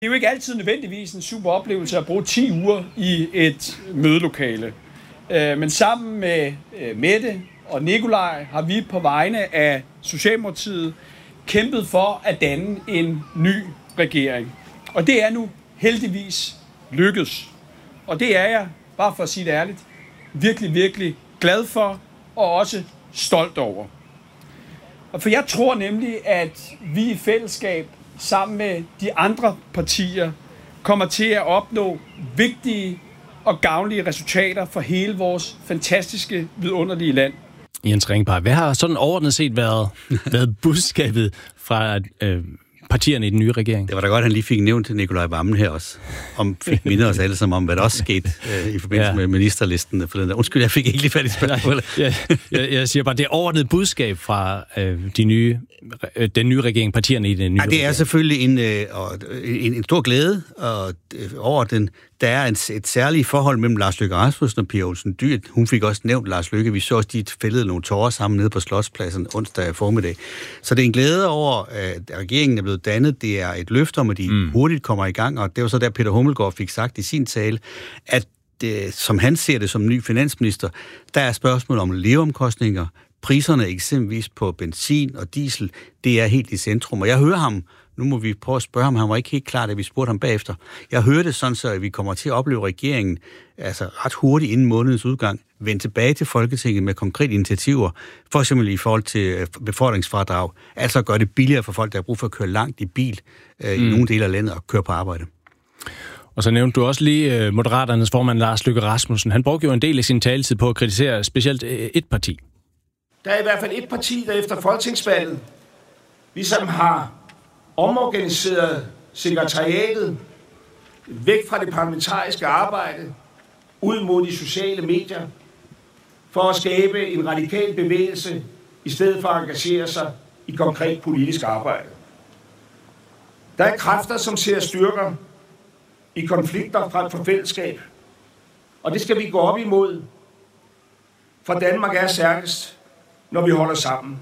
Det er jo ikke altid nødvendigvis en super oplevelse at bruge 10 uger i et mødelokale. Men sammen med Mette og Nikolaj har vi på vegne af Socialdemokratiet kæmpet for at danne en ny regering. Og det er nu heldigvis lykkedes. Og det er jeg, bare for at sige det ærligt, virkelig, virkelig glad for og også stolt over. Og for jeg tror nemlig, at vi i fællesskab sammen med de andre partier kommer til at opnå vigtige og gavnlige resultater for hele vores fantastiske, vidunderlige land. Jens Ringberg, hvad har sådan overordnet set været budskabet fra partierne i den nye regering? Det var da godt, at han lige fik nævnt til Nikolaj Wammen her også. Fik minder os alle sammen om, hvad der også skete i forbindelse med ministerlisten. Undskyld, jeg fik ikke lige fat i spørgsmålet. Jeg siger bare, det er overordnet budskab fra den nye regering, partierne i den nye regering. Det er selvfølgelig en stor glæde over den. Der er et særligt forhold mellem Lars Løkke Rasmussen og Pia Olsen Dyhr. Hun fik også nævnt Lars Løkke. Vi så også, de fældede nogle tårer sammen nede på Slotspladsen onsdag formiddag. Så det er en glæde over, at regeringen er blevet dannet. Det er et løfte om, at de hurtigt kommer i gang. Og det var så der, Peter Hummelgaard fik sagt i sin tale, at som han ser det som ny finansminister, der er spørgsmål om leveomkostninger. Priserne eksempelvis på benzin og diesel, det er helt i centrum. Og jeg hører ham, nu må vi prøve at spørge ham, han var ikke helt klar, da vi spurgte ham bagefter. Jeg hørte det sådan, så at vi kommer til at opleve regeringen ret hurtigt inden månedens udgang vende tilbage til Folketinget med konkrete initiativer, for eksempel i forhold til befordringsfradrag, altså gøre det billigere for folk, der har brug for at køre langt i bil i nogle dele af landet og køre på arbejde. Og så nævnte du også lige Moderaternes formand Lars Løkke Rasmussen. Han brugte jo en del af sin taletid på at kritisere specielt et parti. Der er i hvert fald et parti, der efter folketingsvalget ligesom har omorganiseret sekretariatet væk fra det parlamentariske arbejde, ud mod de sociale medier, for at skabe en radikal bevægelse, i stedet for at engagere sig i konkret politisk arbejde. Der er kræfter, som ser styrker i konflikter frem for fællesskab, og det skal vi gå op imod, for Danmark er stærkest, når vi holder sammen.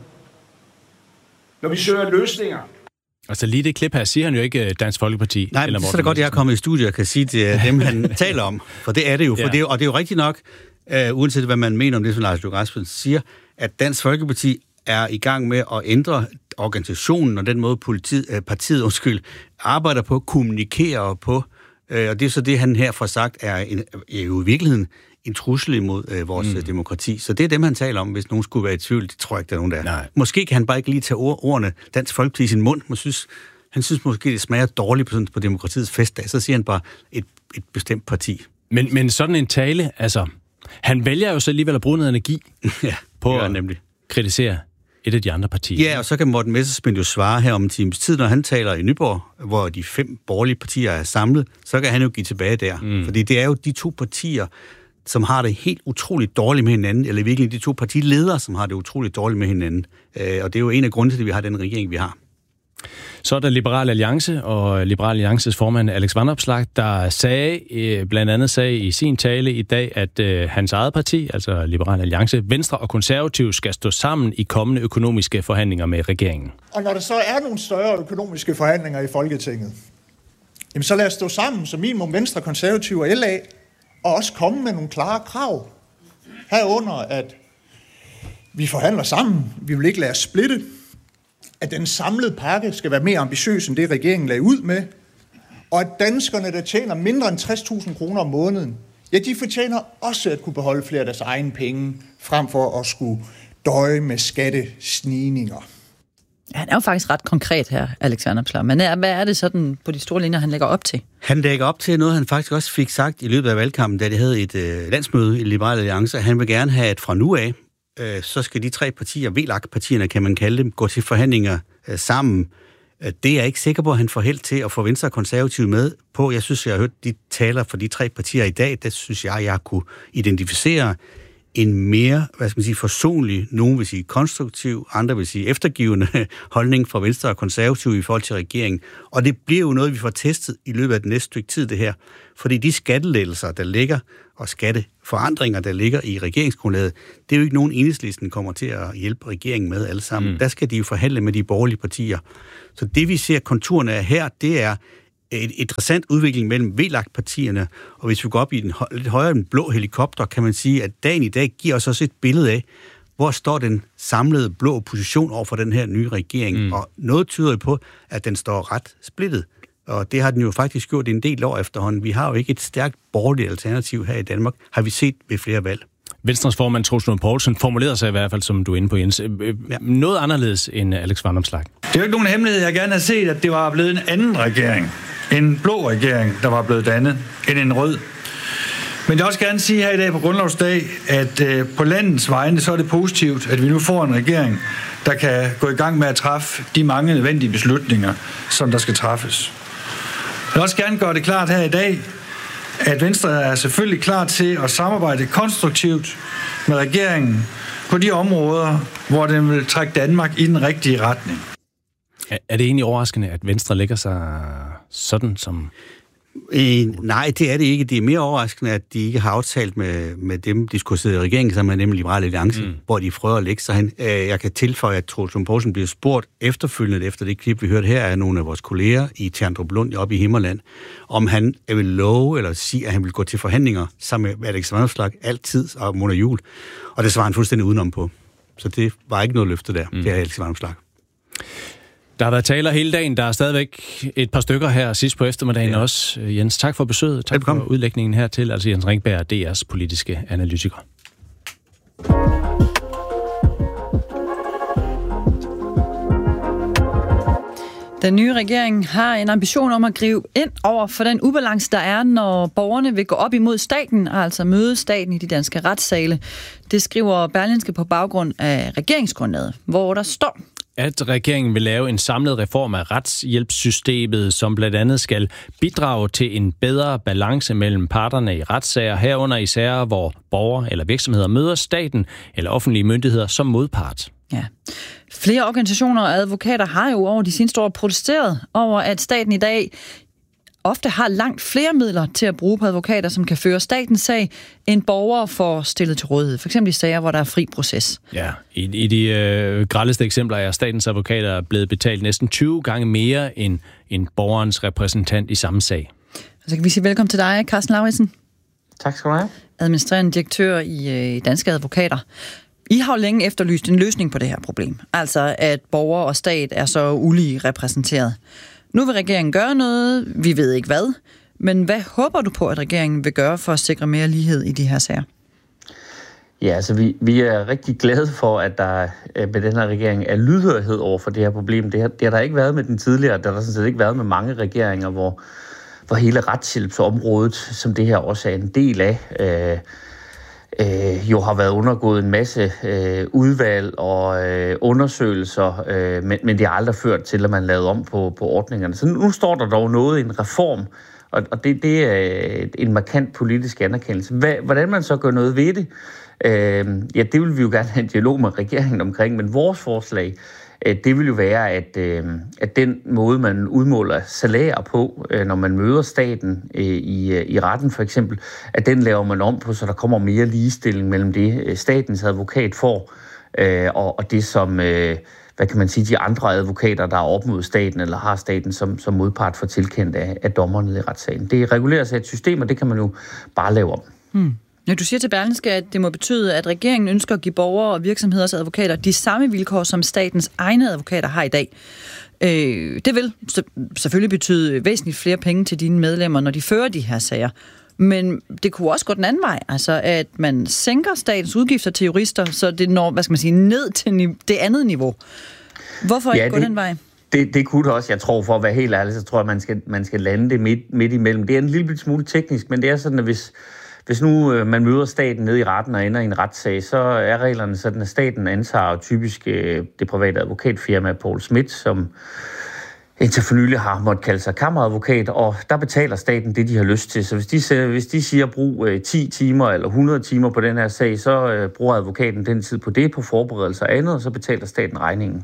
Når vi søger løsninger. Altså lige det klip her, siger han jo ikke Dansk Folkeparti. Nej, eller så er det godt, at jeg er kommet i studiet og kan sige til dem, han taler om. For det er det jo. For det, og det er jo rigtigt nok, uanset hvad man mener om det, som Lars Løkke Rasmussen siger, at Dansk Folkeparti er i gang med at ændre organisationen og den måde partiet arbejder på, kommunikerer på. Og det er så det, han her får sagt, er jo i virkeligheden en trussel imod vores demokrati. Så det er dem, han taler om, hvis nogen skulle være i tvivl. Det tror jeg ikke, der er nogen, der er. Nej. Måske kan han bare ikke lige tage ordene Dansk Folkeparti i sin mund. Han synes måske, det smager dårligt på demokratiets festdag. Så siger han bare et bestemt parti. Men sådan en tale, altså, han vælger jo så alligevel at bruge noget energi på at kritisere et af de andre partier. Ja, og så kan Morten Messerschmidt jo svare her om en times tid, når han taler i Nyborg, hvor de 5 borgerlige partier er samlet, så kan han jo give tilbage der. Fordi det er jo de 2 partier, som har det helt utroligt dårligt med hinanden, eller virkelig de 2 partiledere, som har det utroligt dårligt med hinanden. Og det er jo en af grundene til, at vi har den regering, vi har. Så er der Liberal Alliance og Liberal Alliances formand Alex Vanopslagh, der blandt andet sagde i sin tale i dag, at hans eget parti, altså Liberal Alliance, Venstre og Konservative, skal stå sammen i kommende økonomiske forhandlinger med regeringen. Og når der så er nogle større økonomiske forhandlinger i Folketinget, jamen så lad os stå sammen som minimum Venstre, Konservative og LA, og også komme med nogle klare krav. Herunder, at vi forhandler sammen, vi vil ikke lade os splitte, at den samlede pakke skal være mere ambitiøs end det, regeringen lagde ud med, og at danskerne, der tjener mindre end 60.000 kroner om måneden, ja, de fortjener også at kunne beholde flere af deres egne penge, frem for at skulle døje med skattesnigninger. Han er jo faktisk ret konkret her, Alex Vanopslagh. Men hvad er det sådan på de store linjer, han lægger op til? Han lægger op til noget, han faktisk også fik sagt i løbet af valgkampen, da de havde et landsmøde i Liberal Alliance. Han vil gerne have, at fra nu af, så skal de 3 partier, VLAK-partierne kan man kalde dem, gå til forhandlinger sammen. Det er jeg ikke sikker på, at han får held til at få Venstre og Konservative med på. Jeg synes, jeg har hørt de taler for de 3 partier i dag. Det synes jeg kunne identificere en mere, forsonlig, nogen vil sige konstruktiv, andre vil sige eftergivende holdning fra Venstre og Konservative i forhold til regeringen. Og det bliver jo noget, vi får testet i løbet af det næste stykke tid, det her. Fordi de skattelettelser, der ligger, og skatteforandringer, der ligger i regeringsgrundlaget, det er jo ikke nogen Enhedslisten kommer til at hjælpe regeringen med alle sammen. Der skal de jo forhandle med de borgerlige partier. Så det, vi ser konturerne af her, det er en interessant udvikling mellem VLAG-partierne, og hvis vi går op i den lidt højere den blå helikopter, kan man sige, at dagen i dag giver os også et billede af, hvor står den samlede blå opposition over for den her nye regering. Og noget tyder på, at den står ret splittet. Og det har den jo faktisk gjort en del år efterhånden. Vi har jo ikke et stærkt borgerligt alternativ her i Danmark, har vi set ved flere valg. Venstres formand, Troels Lund Poulsen, formulerede sig i hvert fald, som du er inde på, Jens, noget anderledes end Alex Vanopslagh. Det er jo ikke nogen hemmelighed, jeg gerne har set, at det var blevet en anden regering. En blå regering, der var blevet dannet, end en rød. Men jeg vil også gerne sige her i dag på Grundlovsdag, at på landets vegne, så er det positivt, at vi nu får en regering, der kan gå i gang med at træffe de mange nødvendige beslutninger, som der skal træffes. Jeg vil også gerne gøre det klart her i dag, at Venstre er selvfølgelig klar til at samarbejde konstruktivt med regeringen på de områder, hvor den vil trække Danmark i den rigtige retning. Er det egentlig overraskende, at Venstre lægger sig sådan som... Nej, det er det ikke. Det er mere overraskende, at de ikke har aftalt med dem, de skulle sidde i regeringen, som er nemlig Liberal Alliance, hvor de prøver at lægge sig hen. Jeg kan tilføje, at Troels Lund Poulsen bliver spurgt efterfølgende efter det klip, vi hørte her af nogle af vores kolleger i Tjerndrup-Lund oppe i Himmerland, om han vil love eller sige, at han vil gå til forhandlinger sammen med Alex Vanopslagh altid og Mona Juul. Og det svarer han fuldstændig udenom på. Så det var ikke noget løfte der, det er Alex Vanopslagh. Der har været taler hele dagen. Der er stadigvæk et par stykker her sidst på eftermiddagen også. Jens, tak for besøget. Tak for udlægningen hertil. Altså Jens Ringberg, DR's politiske analytiker. Den nye regering har en ambition om at gribe ind over for den ubalance, der er, når borgerne vil gå op imod staten, altså møde staten i de danske retssale. Det skriver Berlingske på baggrund af regeringsgrundlaget, hvor der står, at regeringen vil lave en samlet reform af retshjælpssystemet, som blandt andet skal bidrage til en bedre balance mellem parterne i retssager, herunder i sager, hvor borgere eller virksomheder møder staten eller offentlige myndigheder som modpart. Ja. Flere organisationer og advokater har jo over de seneste år protesteret over, at staten i dag ofte har langt flere midler til at bruge på advokater, som kan føre statens sag, end borgere får stillet til rådighed. For eksempel i sager, hvor der er fri proces. Så i de grelleste eksempler er statens advokater blevet betalt næsten 20 gange mere end borgerens repræsentant i samme sag. Så kan vi sige velkommen til dig, Carsten Lauritsen. Tak skal du have. Administrerende direktør i Danske Advokater. I har jo længe efterlyst en løsning på det her problem. Altså, at borger og stat er så ulige repræsenteret. Nu vil regeringen gøre noget, vi ved ikke hvad, men hvad håber du på, at regeringen vil gøre for at sikre mere lighed i de her sager? Ja, altså vi er rigtig glade for, at der med den her regering er lydhørhed over for det her problem. Det har der ikke været med den tidligere, der har sådan set ikke været med mange regeringer, hvor hele retshjælpsområdet, som det her også er en del af, jo har været undergået en masse udvalg og undersøgelser, men det har aldrig ført til, at man lavede om på ordningerne. Så nu står der dog noget i en reform, og det er en markant politisk anerkendelse. Hvordan man så gør noget ved det, det vil vi jo gerne have en dialog med regeringen omkring, men vores forslag, det vil jo være, at den måde, man udmåler salærer på, når man møder staten i retten for eksempel, at den laver man om på, så der kommer mere ligestilling mellem det, statens advokat får, og det, som hvad kan man sige, de andre advokater, der er op mod staten, eller har staten som modpart for tilkendt af dommerne i retssagen. Det reguleres af et system, og det kan man jo bare lave om. Ja, du siger til Berlingske, at det må betyde, at regeringen ønsker at give borgere og virksomheders advokater de samme vilkår, som statens egne advokater har i dag. Det vil selvfølgelig betyde væsentligt flere penge til dine medlemmer, når de fører de her sager. Men det kunne også gå den anden vej, altså at man sænker statens udgifter til jurister, så det når, ned til det andet niveau. Hvorfor ikke gå den vej? Det kunne det også. Jeg tror, for at være helt ærlig, så tror jeg, man skal lande det midt imellem. Det er en lille smule teknisk, men det er sådan, at hvis nu man møder staten nede i retten og ender i en retssag, så er reglerne sådan, at staten antager typisk det private advokatfirma Poul Schmidt, som indtil for nylig har måttet kalde sig kammeradvokat, og der betaler staten det, de har lyst til. Så hvis de siger, brug 10 timer eller 100 timer på den her sag, så bruger advokaten den tid på det, på forberedelse og andet, og så betaler staten regningen.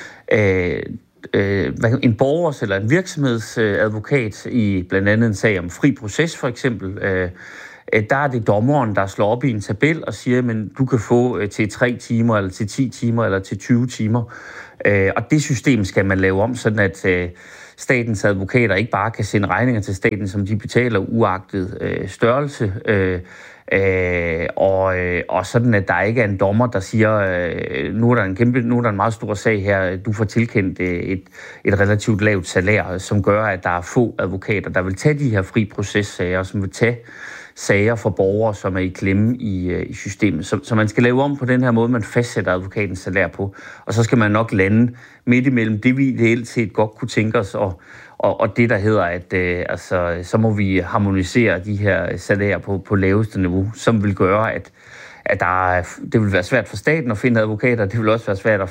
En borgers eller en virksomhedsadvokat i blandt andet en sag om fri proces for eksempel, der er det dommeren, der slår op i en tabel og siger, men du kan få til 3 timer, eller til 10 timer, eller til 20 timer. Og det system skal man lave om, sådan at statens advokater ikke bare kan sende regninger til staten, som de betaler uagtet størrelse, og sådan, at der ikke er en dommer, der siger, nu er der en meget stor sag her, du får tilkendt et relativt lavt salær, som gør, at der er få advokater, der vil tage de her fri processager, som vil tage sager for borgere, som er i klemme i systemet. Så man skal lave om på den her måde, man fastsætter advokatens salær på, og så skal man nok lande midt imellem det, vi ideelt set godt kunne tænke os, og det, der hedder, at så må vi harmonisere de her salærer på laveste niveau, som vil gøre, at det vil være svært for staten at finde advokater, det vil også være svært at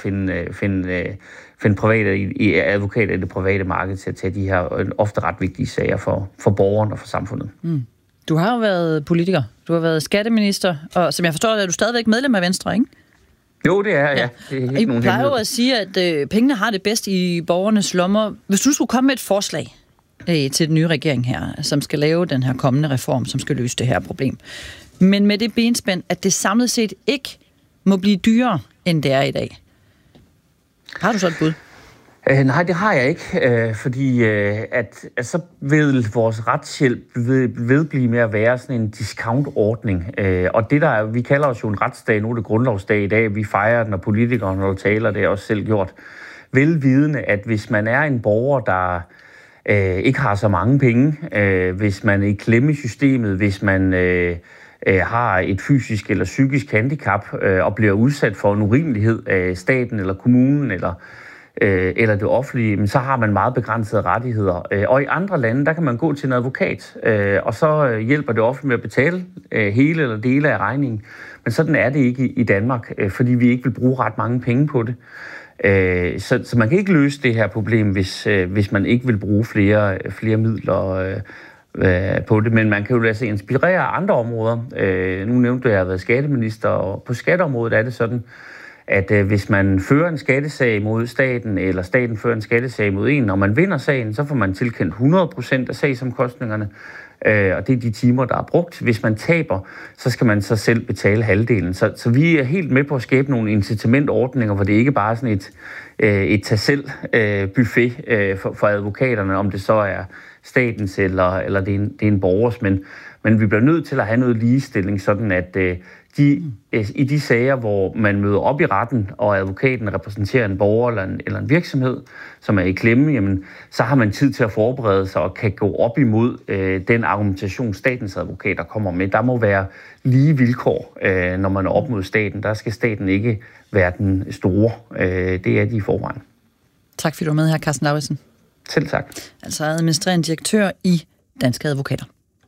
finde private advokater i det private marked til at tage de her ofte ret vigtige sager for borgeren og for samfundet. Mm. Du har jo været politiker, du har været skatteminister, og som jeg forstår, er du stadigvæk medlem af Venstre, ikke? Jo, det er jeg. Ja. Det er I plejer jo at sige, at pengene har det bedst i borgernes lommer. Hvis du skulle komme med et forslag til den nye regering her, som skal lave den her kommende reform, som skal løse det her problem, men med det benspænd, at det samlet set ikke må blive dyrere, end det er i dag. Har du så et bud? Nej, det har jeg ikke, fordi at så vil vores retshjælp vedblive med at være sådan en discount-ordning. Og det der vi kalder os jo en retsdag, nu er det grundlovsdag i dag, vi fejrer den, og politikere, når du taler, det er også selv gjort. Velvidende, at hvis man er en borger, der ikke har så mange penge, hvis man er i klemme i systemet, hvis man har et fysisk eller psykisk handicap og bliver udsat for en urimelighed af staten eller kommunen eller det offentlige, men så har man meget begrænsede rettigheder. Og i andre lande, der kan man gå til en advokat, og så hjælper det offentlige med at betale hele eller dele af regningen. Men sådan er det ikke i Danmark, fordi vi ikke vil bruge ret mange penge på det. Så man kan ikke løse det her problem, hvis man ikke vil bruge flere midler på det. Men man kan jo lade sig inspirere af andre områder. Nu nævnte jeg, at jeg har været skatteminister, og på skatteområdet er det sådan, at hvis man fører en skattesag mod staten, eller staten fører en skattesag mod en, når man vinder sagen, så får man tilkendt 100% af sagsomkostningerne, og det er de timer, der er brugt. Hvis man taber, så skal man så selv betale halvdelen. Så vi er helt med på at skabe nogle incitamentordninger, hvor det ikke bare er sådan et tag-selv-buffet for advokaterne, om det så er statens eller det er en borgers, men vi bliver nødt til at have noget ligestilling, sådan at i de sager, hvor man møder op i retten, og advokaten repræsenterer en borger eller en virksomhed, som er i klemme, jamen, så har man tid til at forberede sig og kan gå op imod den argumentation, statens advokater kommer med. Der må være lige vilkår, når man er op mod staten. Der skal staten ikke være den store. Det er de i forvejen. Tak fordi du var med her, Carsten Lauritsen. Selv tak. Altså administrerende direktør i Danske Advokater.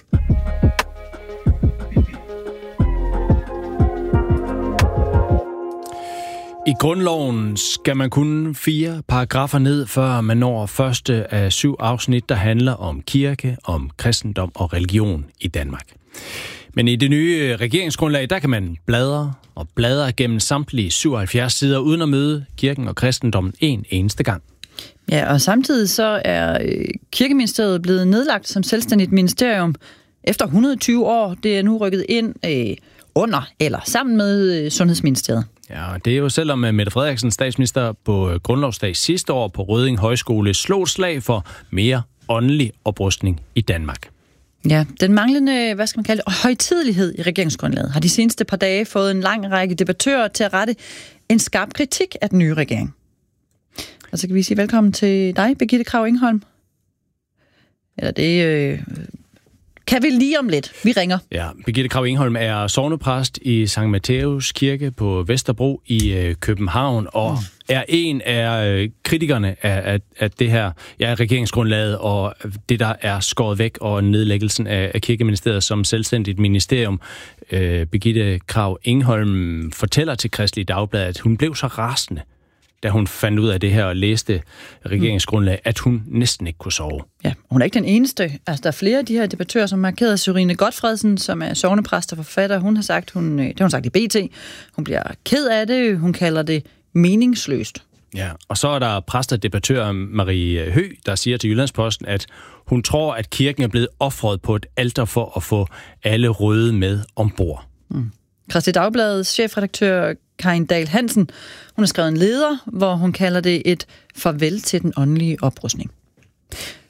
I grundloven skal man kun 4 paragrafer ned, før man når første af 7 afsnit, der handler om kirke, om kristendom og religion i Danmark. Men i det nye regeringsgrundlag, der kan man bladre gennem samtlige 77 sider, uden at møde kirken og kristendommen en eneste gang. Ja, og samtidig så er Kirkeministeriet blevet nedlagt som selvstændigt ministerium efter 120 år. Det er nu rykket ind under eller sammen med Sundhedsministeriet. Ja, det er jo selvom Mette Frederiksen, statsminister, på grundlovsdag sidste år på Rødding Højskole slog slag for mere åndelig oprustning i Danmark. Ja, den manglende, højtidelighed i regeringsgrundlaget har de seneste par dage fået en lang række debattører til at rette en skarp kritik af den nye regering. Og så kan vi sige velkommen til dig, Birgitte Krag Engholm. Eller det kan vi lige om lidt. Vi ringer. Ja, Birgitte Krag Engholm er sognepræst i Sankt Matthæus Kirke på Vesterbro i København, og er en af kritikerne af det her regeringsgrundlaget og det, der er skåret væk, og nedlæggelsen af Kirkeministeriet som selvstændigt ministerium. Birgitte Krag Engholm fortæller til Kristeligt Dagblad, at hun blev så rasende, da hun fandt ud af det her og læste regeringsgrundlag, at hun næsten ikke kunne sove. Ja, hun er ikke den eneste. Altså, der er flere af de her debattører, som markerede Sørine Gotfredsen, som er sognepræst og forfatter. Hun har sagt, det har hun sagt i BT, hun bliver ked af det, hun kalder det meningsløst. Ja, og så er der præst og debattør Marie Hø, der siger til Jyllandsposten, at hun tror, at kirken er blevet ofret på et alter for at få alle røde med ombord. Kristeligt Dagbladets chefredaktør Karin Dahl Hansen, hun har skrevet en leder, hvor hun kalder det et farvel til den åndelige oprustning.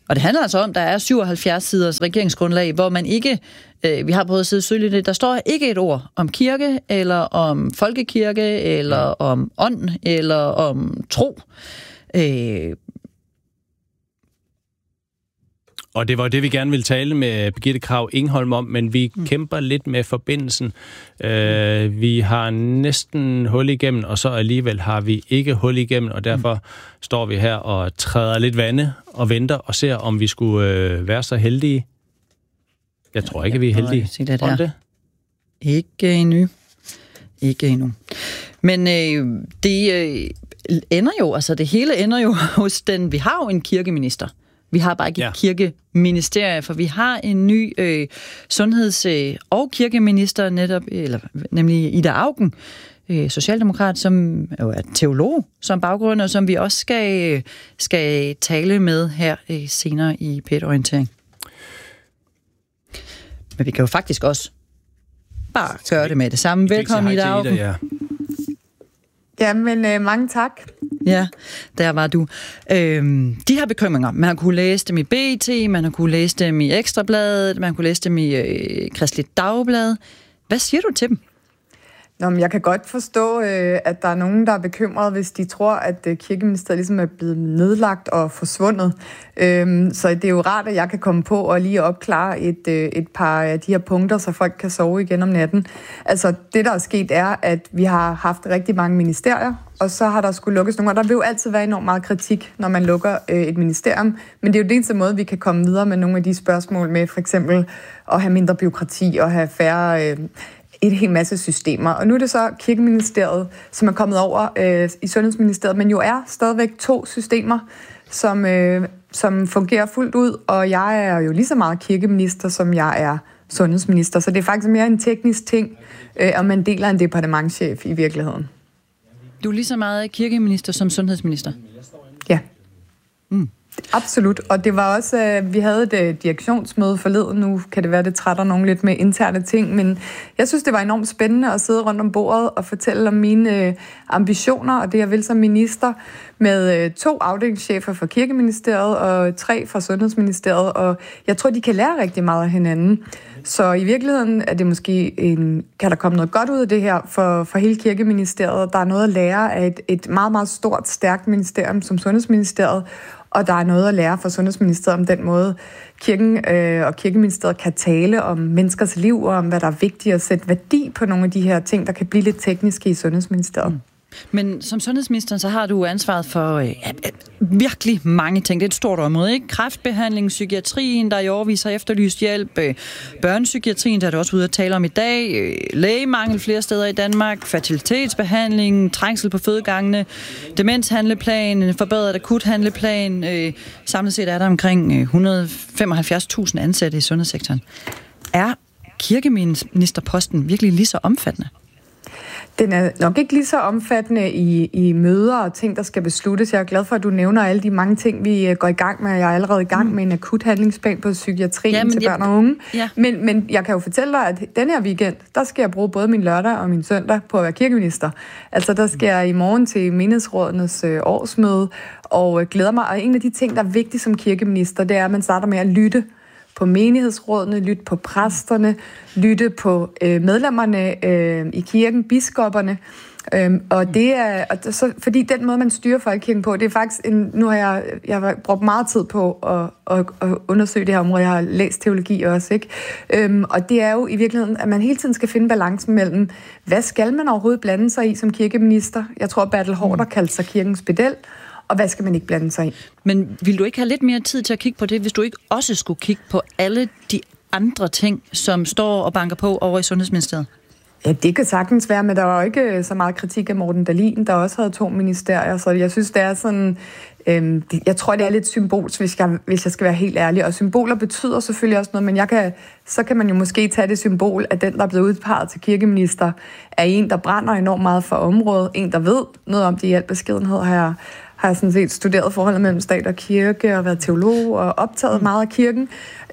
Og det handler altså om, at der er 77 siders regeringsgrundlag, hvor man ikke, vi har prøvet at sidde søgeligt, der står ikke et ord om kirke, eller om folkekirke, eller om ånd, eller om tro. Og det var det, vi gerne ville tale med Birgitte Krag Engholm om, men vi kæmper lidt med forbindelsen. Vi har næsten hul igennem, og så alligevel har vi ikke hul igennem, og derfor står vi her og træder lidt vande og venter og ser, om vi skulle være så heldige. Jeg tror ikke, vi er heldige. Om det? Ikke endnu. Men det ender jo, altså det hele ender jo hos den, vi har jo en kirkeminister. Vi har bare ikke et kirkeministerie, for vi har en ny sundheds- og kirkeminister, nemlig Ida Auken, socialdemokrat, som jo er teolog som baggrund, og som vi også skal tale med her senere i P1-orientering. Men vi kan jo faktisk også bare gøre det med det samme. Velkommen, Ida Auken. Jamen, mange tak. Ja, der var du. De her bekymringer, man har kunne læse dem i BT, man har kunne læse dem i Ekstrabladet, man har kunne læse dem i Kristeligt Dagblad. Hvad siger du til dem? Nå, men jeg kan godt forstå, at der er nogen, der er bekymrede, hvis de tror, at kirkeministeriet ligesom er blevet nedlagt og forsvundet. Så det er jo rart, at jeg kan komme på og lige opklare et par af de her punkter, så folk kan sove igen om natten. Altså, det der er sket er, at vi har haft rigtig mange ministerier, og så har der skulle lukkes nogle, og der vil jo altid være enormt meget kritik, når man lukker et ministerium. Men det er jo den eneste måde, vi kan komme videre med nogle af de spørgsmål med, for eksempel at have mindre bureaukrati og have færre et helt masse systemer. Og nu er det så Kirkeministeriet, som er kommet over i Sundhedsministeriet, men jo er stadigvæk 2 systemer, som fungerer fuldt ud, og jeg er jo lige så meget kirkeminister, som jeg er sundhedsminister, så det er faktisk mere en teknisk ting, og man deler en departementschef i virkeligheden. Du er lige så meget kirkeminister som sundhedsminister? Ja. Absolut, og det var også, vi havde et direktionsmøde forleden, nu kan det være, det trætter nogen lidt med interne ting, men jeg synes, det var enormt spændende at sidde rundt om bordet og fortælle om mine ambitioner, og det jeg vil som minister, med 2 afdelingschefer fra Kirkeministeriet og 3 fra Sundhedsministeriet, og jeg tror, de kan lære rigtig meget af hinanden. Så i virkeligheden er det måske kan der komme noget godt ud af det her for hele Kirkeministeriet. Der er noget at lære af et meget, meget stort, stærkt ministerium som Sundhedsministeriet, og der er noget at lære fra Sundhedsministeriet om den måde, kirken og Kirkeministeriet kan tale om menneskers liv, og om hvad der er vigtigt at sætte værdi på nogle af de her ting, der kan blive lidt tekniske i Sundhedsministeriet. Men som sundhedsminister, så har du ansvaret for virkelig mange ting. Det er et stort område, ikke? Kræftbehandling, psykiatrien, der i årevis har efterlyst hjælp, børnepsykiatrien, der er du også ude at tale om i dag, lægemangel flere steder i Danmark, fertilitetsbehandling, trængsel på fødegangene, demenshandleplan, forbedret akuthandleplan. Samlet set er der omkring 175.000 ansatte i sundhedssektoren. Er kirkeministerposten virkelig lige så omfattende? Den er nok ikke lige så omfattende i møder og ting, der skal besluttes. Jeg er glad for, at du nævner alle de mange ting, vi går i gang med. Jeg er allerede i gang med en akut handlingsplan på psykiatrien til børn og unge. Ja. Men jeg kan jo fortælle dig, at denne her weekend, der skal jeg bruge både min lørdag og min søndag på at være kirkeminister. Altså, der skal jeg i morgen til menighedsrådenes årsmøde og glæder mig. Og en af de ting, der er vigtigt som kirkeminister, det er, at man starter med at lytte på menighedsrådene, lytte på præsterne, lytte på medlemmerne i kirken, biskopperne. Og det er, fordi den måde, man styrer folkekirken på, det er faktisk nu har jeg har brugt meget tid på at undersøge det her område. Jeg har læst teologi også, ikke? Og det er jo i virkeligheden, at man hele tiden skal finde balancen mellem, hvad skal man overhovedet blande sig i som kirkeminister? Jeg tror, Bertel Haarder kaldte sig kirkens pedel. Og hvad skal man ikke blande sig i? Men vil du ikke have lidt mere tid til at kigge på det, hvis du ikke også skulle kigge på alle de andre ting, som står og banker på over i Sundhedsministeriet? Ja, det kan sagtens være, men der var jo ikke så meget kritik af Morten Dahlin, der også havde 2 ministerier, så jeg synes, det er sådan... jeg tror, det er lidt symbolsk, hvis jeg skal være helt ærlig. Og symboler betyder selvfølgelig også noget, men så kan man jo måske tage det symbol, at den, der er blevet udpeget til kirkeminister, er en, der brænder enormt meget for området. En, der ved noget om det i al beskedenhed. Har jeg sådan set studeret forholdet mellem stat og kirke og været teolog og optaget meget af kirken.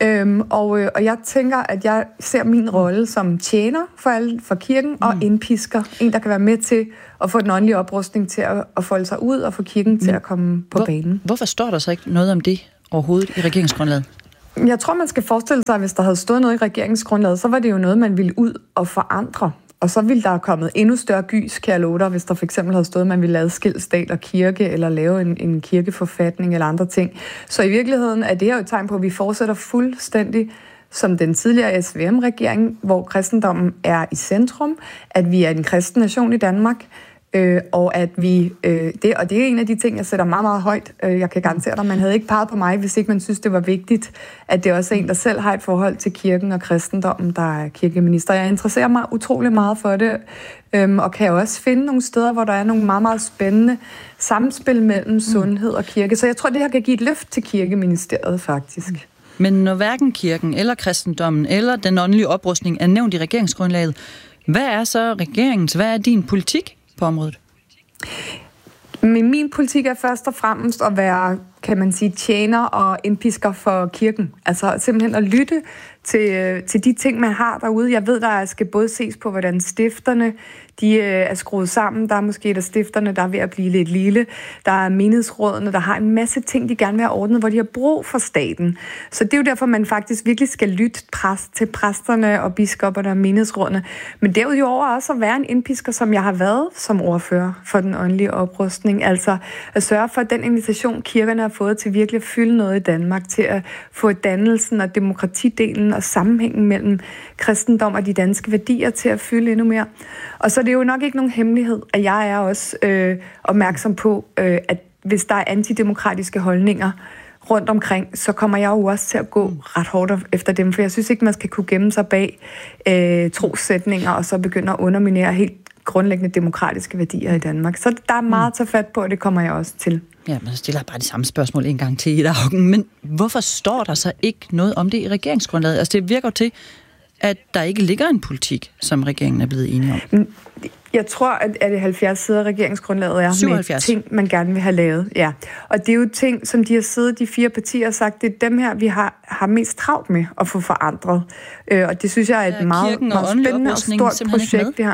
Og jeg tænker, at jeg ser min rolle som tjener for kirken og indpisker. En, der kan være med til at få den åndelige oprustning til at folde sig ud og få kirken til at komme på banen. Hvorfor står der så ikke noget om det overhovedet i regeringsgrundlaget? Jeg tror, man skal forestille sig, at hvis der havde stået noget i regeringsgrundlaget, så var det jo noget, man ville ud og forandre. Og så ville der have kommet endnu større gys, kan jeg love dig, hvis der for eksempel havde stået, at man ville adskille stat og kirke, eller lave en kirkeforfatning eller andre ting. Så i virkeligheden er det her jo et tegn på, at vi fortsætter fuldstændig som den tidligere SVM-regering, hvor kristendommen er i centrum, at vi er en kristen nation i Danmark, og at vi, det er en af de ting, jeg sætter meget, meget højt. Jeg kan garantere dig, man havde ikke peget på mig, hvis ikke man synes, det var vigtigt, at det også er en, der selv har et forhold til kirken og kristendommen, der er kirkeminister. Jeg interesserer mig utrolig meget for det, og kan også finde nogle steder, hvor der er nogle meget, meget spændende samspil mellem sundhed og kirke. Så jeg tror, det her kan give et løft til kirkeministeriet, faktisk. Men når hverken kirken eller kristendommen eller den åndelige oprustning er nævnt i regeringsgrundlaget, hvad er så regeringens, hvad er din politik på området? Men min politik er først og fremmest at være, kan man sige, tjener og indpisker for kirken. Altså simpelthen at lytte til de ting, man har derude. Jeg ved, der skal både ses på, hvordan stifterne de er skruet sammen. Der er måske et af stifterne, der er ved at blive lidt lille. Der er menighedsrådene, der har en masse ting, de gerne vil have ordnet, hvor de har brug for staten. Så det er jo derfor, man faktisk virkelig skal lytte til præsterne og biskopperne og menighedsrådene. Men derudover også at være en indpisker, som jeg har været som ordfører for den åndelige oprustning. Altså at sørge for, at den invitation, kirkerne har fået til virkelig at fylde noget i Danmark, til at få dannelsen og demokratidelen og sammenhængen mellem kristendom og de danske værdier til at fylde endnu mere. Og så er det jo nok ikke nogen hemmelighed, at jeg er også opmærksom på, at hvis der er antidemokratiske holdninger rundt omkring, så kommer jeg jo også til at gå ret hårdt efter dem, for jeg synes ikke, man skal kunne gemme sig bag trossætninger og så begynde at underminere helt grundlæggende demokratiske værdier i Danmark. Så der er meget at tage fat på, og det kommer jeg også til. Ja, men så stiller jeg bare de samme spørgsmål en gang til i dag. Men hvorfor står der så ikke noget om det i regeringsgrundlaget? Altså det virker til, at der ikke ligger en politik, som regeringen er blevet enige om. Jeg tror, at det 70 sider regeringsgrundlaget er 77. med ting, man gerne vil have lavet. Ja. Og det er jo ting, som de har siddet, de 4 partier, og sagt, det er dem her, vi har mest travlt med at få forandret. Og det synes jeg er et meget, meget spændende og stort projekt, det her.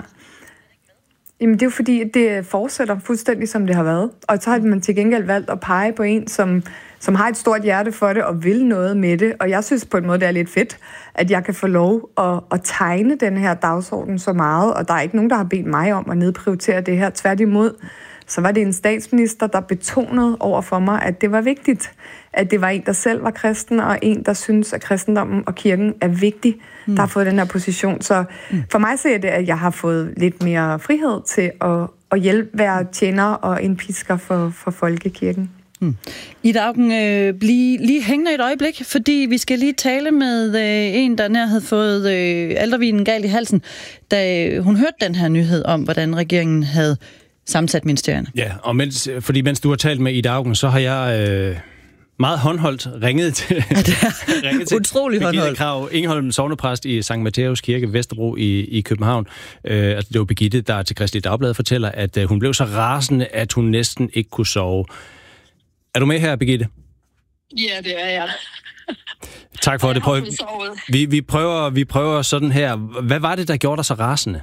Jamen det er jo fordi, det fortsætter fuldstændig, som det har været. Og så har man til gengæld valgt at pege på en, som har et stort hjerte for det og vil noget med det. Og jeg synes på en måde, det er lidt fedt, at jeg kan få lov at tegne den her dagsorden så meget. Og der er ikke nogen, der har bedt mig om at nedprioritere det her. Tværtimod, så var det en statsminister, der betonede over for mig, at det var vigtigt. At det var en, der selv var kristen, og en, der synes, at kristendommen og kirken er vigtig, der har fået den her position. Så for mig ser det, at jeg har fået lidt mere frihed til at hjælpe, være tjener og indpisker for folkekirken. Ida Auken, lige hængende et øjeblik, fordi vi skal lige tale med en, der nær havde fået aldervinen galt i halsen, da hun hørte den her nyhed om, hvordan regeringen havde sammensat ministerierne. Ja, og mens du har talt med Ida Auken, så har jeg meget håndholdt ringet til utrolig Birgitte Krag Ingholm, sognepræst i Sankt Matthæus Kirke, Vesterbro i København. Altså, det var Birgitte, der til Kristeligt Dagblad fortæller, at hun blev så rasende, at hun næsten ikke kunne sove. Er du med her, Birgitte? Ja, det er jeg. Tak for det. Vi prøver sådan her. Hvad var det, der gjorde dig så rasende?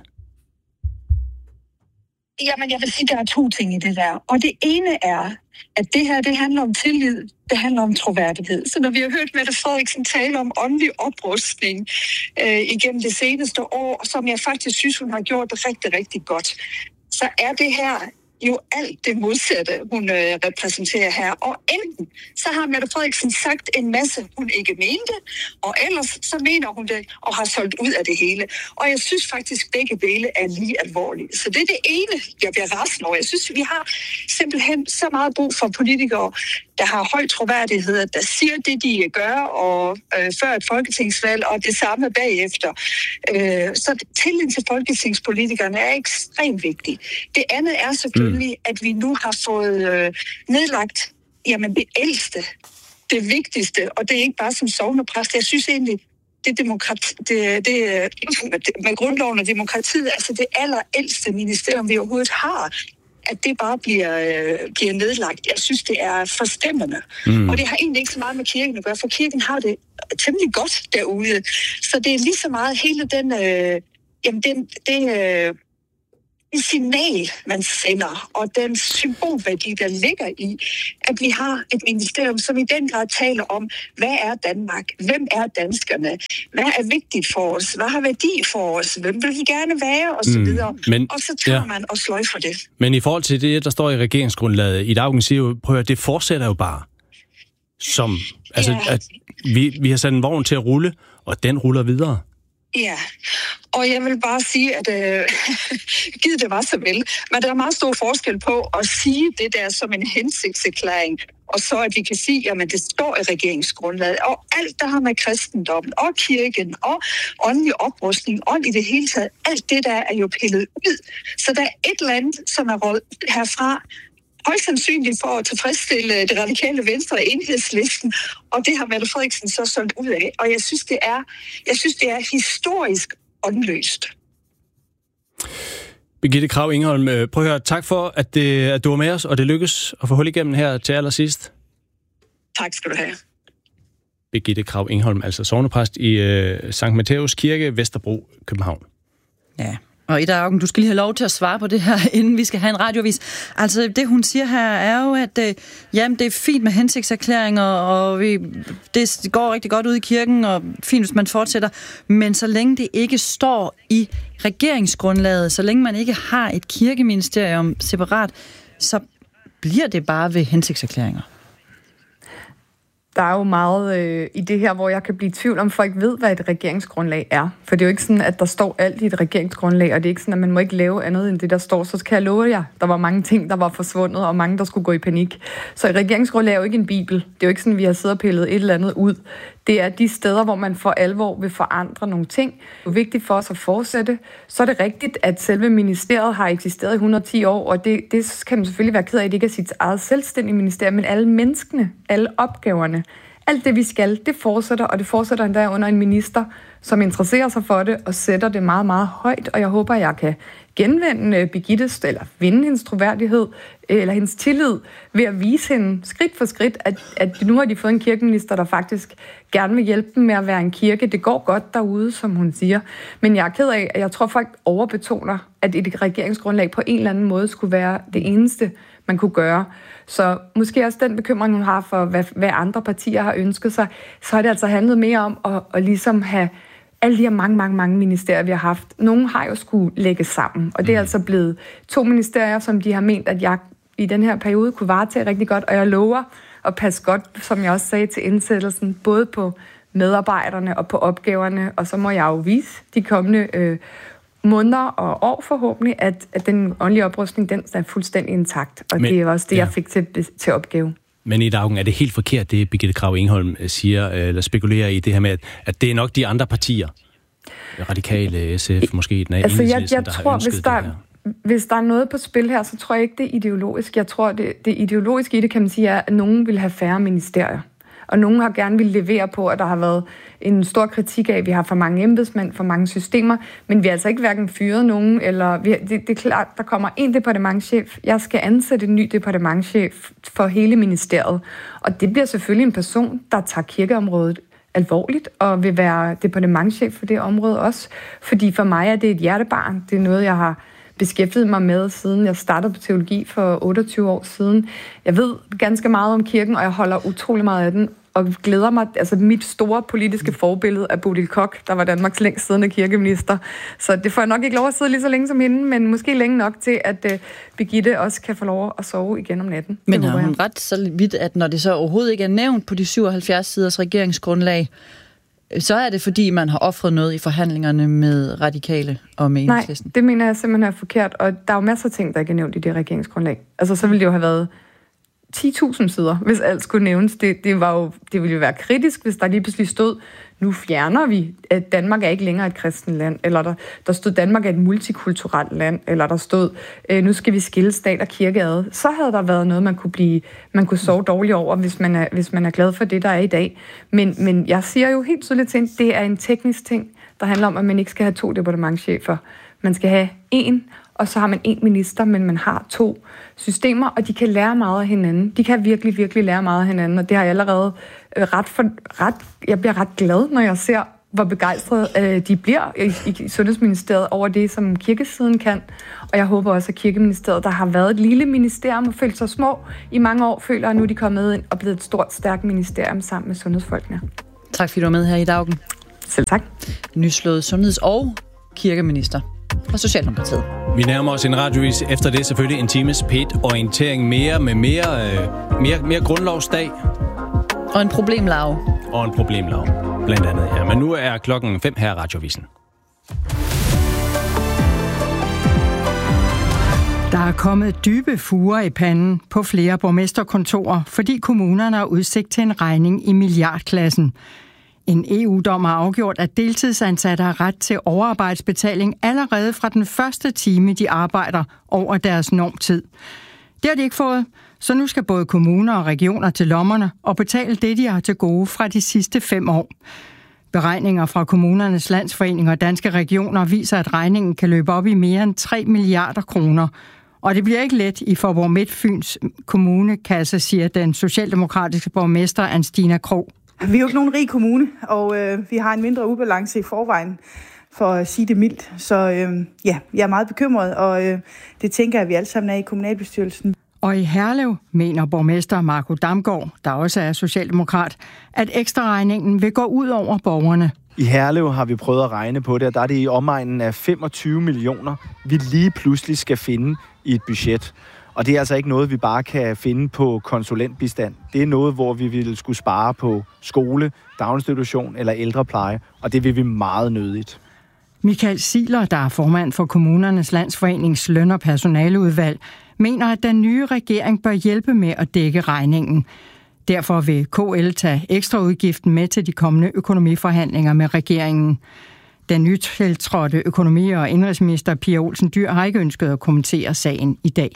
Jamen, jeg vil sige, der er 2 ting i det der. Og det ene er, at det her, det handler om tillid, det handler om troværdighed. Så når vi har hørt Mette Frederiksen tale om åndelig oprustning igennem det seneste år, som jeg faktisk synes, hun har gjort det rigtig, rigtig godt, så er det her jo alt det modsatte, hun repræsenterer her. Og enten så har Mette Frederiksen sagt en masse, hun ikke mente, og ellers så mener hun det og har solgt ud af det hele. Og jeg synes faktisk, begge dele er lige alvorlige. Så det er det ene, jeg bliver rasende over. Jeg synes, vi har simpelthen så meget brug for politikere, der har høj troværdighed, der siger det, de gør, og før et folketingsvalg, og det samme bagefter. Så tilliden til folketingspolitikerne er ekstremt vigtig. Det andet er selvfølgelig, at vi nu har fået nedlagt det ældste, det vigtigste, og det er ikke bare som sognepræst. Jeg synes egentlig, det med grundloven og demokratiet, altså det allerældste ministerium, vi overhovedet har, at det bare bliver nedlagt. Jeg synes, det er forstemmende. Og det har egentlig ikke så meget med kirken at gøre, for kirken har det temmelig godt derude. Så det er lige så meget hele signal, man sender, og den symbolværdi, der ligger i, at vi har et ministerium, som i den grad taler om, hvad er Danmark? Hvem er danskerne? Hvad er vigtigt for os? Hvad har værdi for os? Hvem vil vi gerne være? Og så videre. Og så tager man og sløjfer det. Men i forhold til det, der står i regeringsgrundlaget, Ida Auken siger jo, prøv at det fortsætter jo bare. Som, altså, at vi har sat en vogn til at rulle, og den ruller videre. Ja, og jeg vil bare sige, at givet det var så vel, men der er meget stor forskel på at sige det der som en hensigtserklæring, og så at vi kan sige, jamen det står i regeringsgrundlaget, og alt der har med kristendommen og kirken og åndelig oprustning og i det hele taget, alt det der er jo pillet ud. Så der er et eller andet, som er råd herfra, højst sandsynligt for at tilfredsstille det radikale Venstre og Enhedslisten, og det har Mette Frederiksen så solgt ud af. Og jeg synes, det er historisk åndløst. Birgitte Kragh Ingholm, prøv at høre, tak for, at du var med os, og det lykkes at få hul igennem her til allersidst. Tak skal du have. Birgitte Kragh Ingholm, altså sognepræst i Sankt Matthæus Kirke, Vesterbro, København. Ja. Og Ida Auken, du skal lige have lov til at svare på det her, inden vi skal have en radioavis. Altså, det hun siger her er jo, at jamen, det er fint med hensigtserklæringer, og det går rigtig godt ud i kirken, og fint, hvis man fortsætter. Men så længe det ikke står i regeringsgrundlaget, så længe man ikke har et kirkeministerium separat, så bliver det bare ved hensigtserklæringer. Der er jo meget i det her, hvor jeg kan blive i tvivl om, folk ved, hvad et regeringsgrundlag er. For det er jo ikke sådan, at der står alt i et regeringsgrundlag, og det er ikke sådan, at man må ikke lave andet end det, der står. Så kan jeg love jer, der var mange ting, der var forsvundet, og mange, der skulle gå i panik. Så et regeringsgrundlag er jo ikke en bibel. Det er jo ikke sådan, at vi har siddet og pillet et eller andet ud. Det er de steder, hvor man for alvor vil forandre nogle ting. Det er vigtigt for os at fortsætte. Så er det rigtigt, at selve ministeriet har eksisteret i 110 år, og det kan man selvfølgelig være ked af, at det ikke er sit eget selvstændige ministerium, men alle menneskene, alle opgaverne, alt det vi skal, det fortsætter, og det fortsætter endda under en minister, som interesserer sig for det og sætter det meget, meget højt, og jeg håber, jeg kan genvinde Birgittes, eller vinde hendes troværdighed, eller hendes tillid, ved at vise hende skridt for skridt, at nu har de fået en kirkeminister, der faktisk gerne vil hjælpe dem med at være en kirke. Det går godt derude, som hun siger. Men jeg er ked af, at jeg tror, folk overbetoner, at et regeringsgrundlag på en eller anden måde skulle være det eneste, man kunne gøre. Så måske også den bekymring, hun har for, hvad andre partier har ønsket sig, så har det altså handlet mere om at ligesom have alle de her mange ministerier, vi har haft. Nogle har jo skulle lægge sammen, og det er altså blevet 2 ministerier, som de har ment, at jeg i den her periode kunne varetage rigtig godt, og jeg lover at passe godt, som jeg også sagde til indsættelsen, både på medarbejderne og på opgaverne, og så må jeg jo vise de kommende måneder og år forhåbentlig, at den åndelige oprustning, den er fuldstændig intakt, og det er også det, jeg fik til opgave. Men i Auken, er det helt forkert, det Birgitte Kragh Ingholm siger, eller spekulerer i det her med, at det er nok de andre partier, Radikale, SF, måske den altså, Enhedslisten, der har ønsket det her? Hvis der er noget på spil her, så tror jeg ikke, det er ideologisk. Jeg tror, det ideologiske i det, kan man sige, er, at nogen vil have færre ministerier. Og nogen har gerne vil levere på, at der har været en stor kritik af, at vi har for mange embedsmænd, for mange systemer, men vi har altså ikke hverken fyret nogen, eller det er klart, der kommer en departementschef. Jeg skal ansætte en ny departementschef for hele ministeriet, og det bliver selvfølgelig en person, der tager kirkeområdet alvorligt, og vil være departementschef for det område også, fordi for mig er det et hjertebarn. Det er noget, jeg har beskæftiget mig med, siden jeg startede på teologi for 28 år siden. Jeg ved ganske meget om kirken, og jeg holder utrolig meget af den, og glæder mig. Altså, mit store politiske forbillede er Bodil Koch, der var Danmarks længst siddende kirkeminister. Så det får jeg nok ikke lov at sidde lige så længe som hende, men måske længe nok til, at Birgitte også kan få lov at sove igen om natten. Men har hun ret så vidt, at når det så overhovedet ikke er nævnt på de 77 siders regeringsgrundlag, så er det fordi, man har offret noget i forhandlingerne med Radikale og med Enhedslisten? Nej, det mener jeg simpelthen er forkert, og der er jo masser af ting, der ikke er nævnt i det regeringsgrundlag. Altså, så ville det jo have været 10.000 sider, hvis alt skulle nævnes. Det ville jo være kritisk, hvis der lige pludselig stod, nu fjerner vi, at Danmark er ikke længere et kristent land, eller der stod, Danmark er et multikulturelt land, eller der stod, nu skal vi skille stat og kirke ad. Så havde der været noget, man kunne sove dårligt over, hvis man er glad for det, der er i dag. Men jeg siger jo helt tydeligt til, at det er en teknisk ting, der handler om, at man ikke skal have 2 departementschefer. Man skal have 1, og så har man 1 minister, men man har 2 systemer, og de kan lære meget af hinanden. De kan virkelig, virkelig lære meget af hinanden, og det har jeg allerede jeg bliver ret glad, når jeg ser hvor begejstrede de bliver i Sundhedsministeriet over det, som kirkesiden kan. Og jeg håber også, at Kirkeministeriet, der har været et lille ministerium og følt sig små i mange år, føler, at nu er de kommet ind og blevet et stort, stærkt ministerium sammen med sundhedsfolkene. Tak fordi du var med her i Daugen. Selv tak. Nyslået sundheds- og kirkeminister fra Socialdemokratiet. Vi nærmer os en radiovis. Efter det selvfølgelig en times PET-orientering mere med mere grundlovsdag. Og en problemlav. Blandt andet, ja. Men nu er klokken 5 her i radiovisen. Der er kommet dybe fuger i panden på flere borgmesterkontorer, fordi kommunerne har udsigt til en regning i milliardklassen. En EU-dom har afgjort, at deltidsansatte har ret til overarbejdsbetaling allerede fra den første time, de arbejder over deres normtid. Det har de ikke fået, så nu skal både kommuner og regioner til lommerne og betale det, de har til gode fra de sidste 5 år. Beregninger fra Kommunernes Landsforening og Danske Regioner viser, at regningen kan løbe op i mere end 3 milliarder kroner. Og det bliver ikke let i Faaborg Midtfyns kommunekasse, siger den socialdemokratiske borgmester Anstina Krog. Vi er jo ikke nogen rig kommune, og vi har en mindre ubalance i forvejen, for at sige det mildt. Så jeg er meget bekymret, og det tænker jeg, at vi alle sammen er i kommunalbestyrelsen. Og i Herlev mener borgmester Marco Damgaard, der også er socialdemokrat, at ekstraregningen vil gå ud over borgerne. I Herlev har vi prøvet at regne på det, og der er det i omegnen af 25 millioner, vi lige pludselig skal finde i et budget. Og det er altså ikke noget, vi bare kan finde på konsulentbistand. Det er noget, hvor vi vil skulle spare på skole, daginstitution eller ældrepleje, og det vil vi meget nødigt. Michael Siler, der er formand for Kommunernes Landsforenings løn- og personaleudvalg, mener, at den nye regering bør hjælpe med at dække regningen. Derfor vil KL tage ekstraudgiften med til de kommende økonomiforhandlinger med regeringen. Den nytiltrådte økonomi- og indenrigsminister Pia Olsen Dyhr har ikke ønsket at kommentere sagen i dag.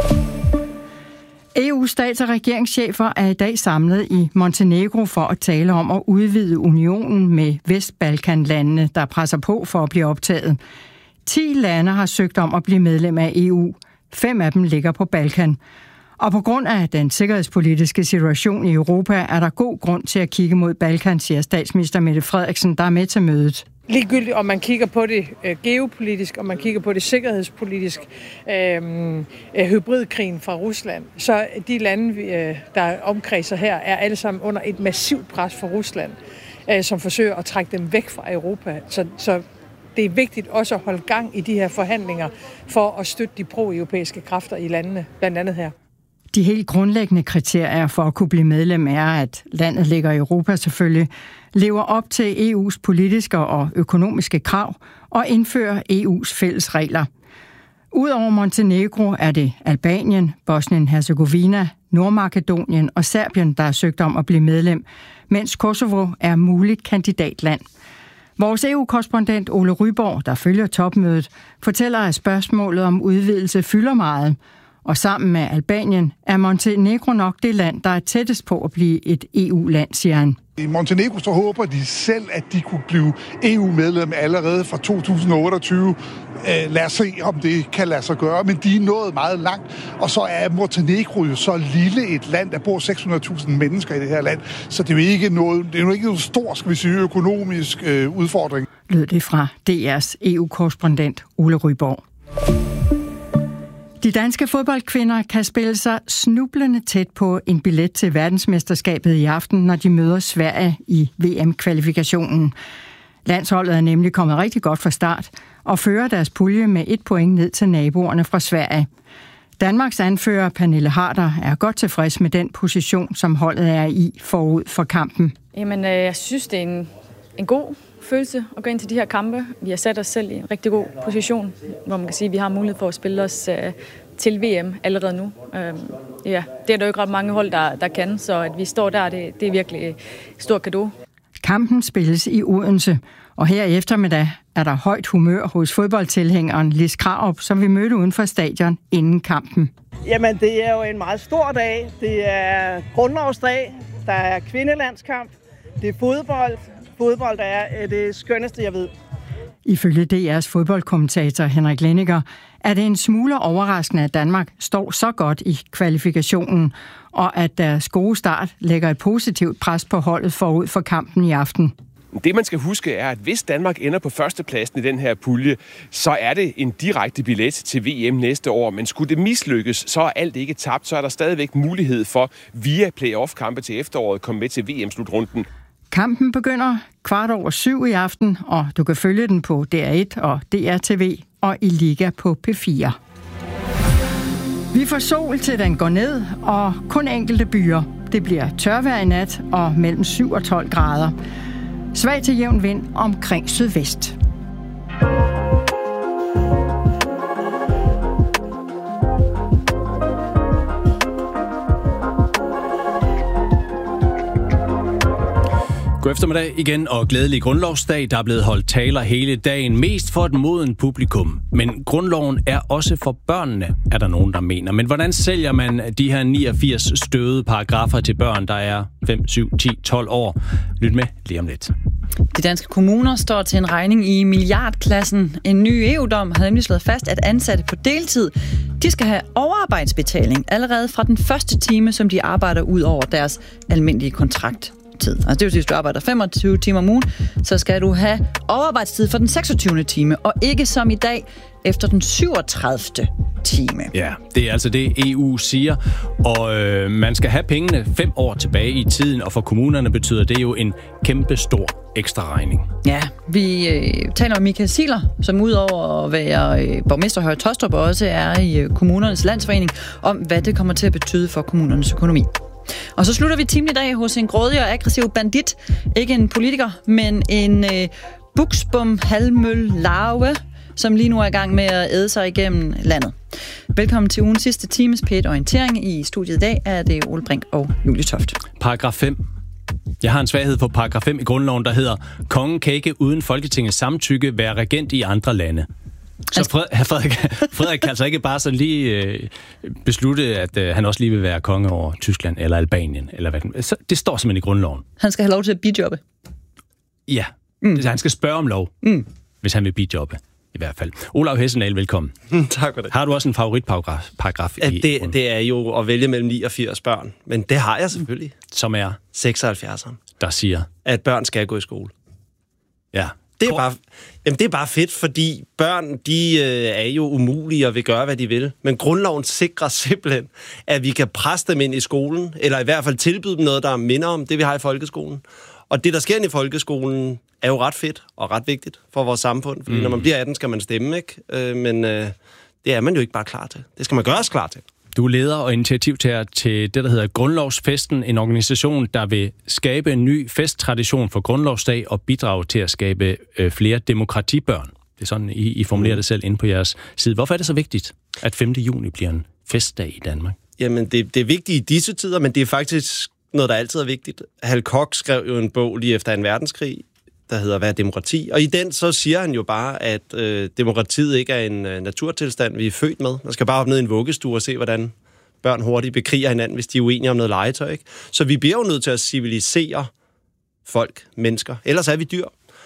EU's stats- og regeringschefer er i dag samlet i Montenegro for at tale om at udvide unionen med Vestbalkanlandene, der presser på for at blive optaget. 10 lande har søgt om at blive medlem af EU. 5 af dem ligger på Balkan. Og på grund af den sikkerhedspolitiske situation i Europa, er der god grund til at kigge mod Balkan, siger statsminister Mette Frederiksen, der er med til mødet. Ligegyldigt om man kigger på det geopolitisk, om man kigger på det sikkerhedspolitisk, hybridkrigen fra Rusland, så de lande, der omkredser her, er alle sammen under et massivt pres fra Rusland, som forsøger at trække dem væk fra Europa. Så det er vigtigt også at holde gang i de her forhandlinger for at støtte de pro-europæiske kræfter i landene, blandt andet her. De helt grundlæggende kriterier for at kunne blive medlem er, at landet ligger i Europa selvfølgelig, lever op til EU's politiske og økonomiske krav og indfører EU's fælles regler. Udover Montenegro er det Albanien, Bosnien-Herzegovina, Nordmakedonien og Serbien, der har søgt om at blive medlem, mens Kosovo er muligt kandidatland. Vores EU-korrespondent Ole Ryborg, der følger topmødet, fortæller, at spørgsmålet om udvidelse fylder meget. Og sammen med Albanien er Montenegro nok det land, der er tættest på at blive et EU-land, siger han. I Montenegro så håber de selv, at de kunne blive EU-medlem allerede fra 2028. Lad os se, om det kan lade sig gøre, men de er nået meget langt. Og så er Montenegro jo så lille et land, der bor 600.000 mennesker i det her land. Så det er jo ikke noget stor, skal vi sige, økonomisk udfordring. Lød det fra DR's EU-korrespondent Ole Ryborg. De danske fodboldkvinder kan spille sig snublende tæt på en billet til verdensmesterskabet i aften, når de møder Sverige i VM-kvalifikationen. Landsholdet er nemlig kommet rigtig godt fra start og fører deres pulje med 1 point ned til naboerne fra Sverige. Danmarks anfører Pernille Harder er godt tilfreds med den position, som holdet er i forud for kampen. Jamen, jeg synes, det er en god følelse at gå ind til de her kampe. Vi har sat os selv i en rigtig god position, hvor man kan sige, at vi har mulighed for at spille os til VM allerede nu. Ja, det er der jo ikke ret mange hold, der kan, så at vi står der, det er virkelig et stort cadeau. Kampen spilles i Odense, og her i eftermiddag er der højt humør hos fodboldtilhængeren Lis Krarup, som vi mødte uden for stadion inden kampen. Jamen, det er jo en meget stor dag. Det er grundlovsdag, der er kvindelandskamp, det er fodbold. Fodbold er det skønneste, jeg ved. Ifølge DR's fodboldkommentator Henrik Lenniger er det en smule overraskende, at Danmark står så godt i kvalifikationen, og at deres gode start lægger et positivt pres på holdet forud for kampen i aften. Det, man skal huske, er, at hvis Danmark ender på førstepladsen i den her pulje, så er det en direkte billet til VM næste år. Men skulle det mislykkes, så er alt ikke tabt. Så er der stadigvæk mulighed for via playoff-kampe til efteråret at komme med til VM-slutrunden. Kampen begynder 7:15 i aften, og du kan følge den på DR1 og DRTV og i Liga på P4. Vi får sol til den går ned, og kun enkelte byer. Det bliver tørvejr i nat og mellem 7 og 12 grader. Svag til jævn vind omkring sydvest. God eftermiddag igen, og glædelig grundlovsdag. Der er blevet holdt taler hele dagen, mest for et moden publikum. Men grundloven er også for børnene, er der nogen, der mener. Men hvordan sælger man de her 89 støvede paragrafer til børn, der er 5, 7, 10, 12 år? Lyt med lige om lidt. De danske kommuner står til en regning i milliardklassen. En ny EU-dom har nemlig slået fast, at ansatte på deltid, de skal have overarbejdsbetaling allerede fra den første time, som de arbejder ud over deres almindelige kontrakt. Altså det vil sige, hvis du arbejder 25 timer om ugen, så skal du have overarbejdstid for den 26. time, og ikke som i dag efter den 37. time. Ja, det er altså det, EU siger, og man skal have pengene 5 år tilbage i tiden, og for kommunerne betyder det jo en kæmpe stor ekstra regning. Ja, vi taler om Michael Ziegler, som udover at være borgmester Høje Taastrup også er i Kommunernes Landsforening, om hvad det kommer til at betyde for kommunernes økonomi. Og så slutter vi timen i dag hos en grådig og aggressiv bandit. Ikke en politiker, men en buksbum halvmøl larve, som lige nu er i gang med at æde sig igennem landet. Velkommen til ugens sidste times P1-orientering. I studiet i dag er det Ole Brink og Julie Toft. Paragraf 5. Jeg har en svaghed på paragraf 5 i grundloven, der hedder: kongen kan ikke uden Folketingets samtykke være regent i andre lande. Så Frederik kan altså ikke bare sådan lige beslutte, at han også lige vil være konge over Tyskland eller Albanien, eller hvad så det står simpelthen i grundloven. Han skal have lov til at bijobbe. Ja, han skal spørge om lov, hvis han vil bijobbe, i hvert fald. Olav Hessendahl, velkommen. Tak for det. Har du også en favoritparagraf i det er jo at vælge mellem 89 børn, men det har jeg selvfølgelig. Som er? 76'eren. Der siger? At børn skal gå i skole. Ja. Det er bare fedt, fordi børn, de er jo umulige og vil gøre, hvad de vil. Men grundloven sikrer simpelthen, at vi kan presse dem ind i skolen, eller i hvert fald tilbyde dem noget, der minder om det, vi har i folkeskolen. Og det, der sker i folkeskolen, er jo ret fedt og ret vigtigt for vores samfund. Fordi når man bliver 18, skal man stemme, ikke? Men det er man jo ikke bare klar til. Det skal man gøres klar til. Du er leder og initiativtager til det, der hedder Grundlovsfesten, en organisation, der vil skabe en ny festtradition for Grundlovsdag og bidrage til at skabe flere demokratibørn. Det er sådan, I formulerer det selv inde på jeres side. Hvorfor er det så vigtigt, at 5. juni bliver en festdag i Danmark? Jamen, det er vigtigt i disse tider, men det er faktisk noget, der altid er vigtigt. Hal Koch skrev jo en bog lige efter 2. verdenskrig, der hedder Hvad er demokrati? Og i den så siger han jo bare, at demokratiet ikke er en naturtilstand, vi er født med. Man skal bare op ned i en vuggestue og se, hvordan børn hurtigt bekriger hinanden, hvis de er uenige om noget legetøj. Ikke? Så vi bliver jo nødt til at civilisere folk, mennesker. Ellers er vi dyr.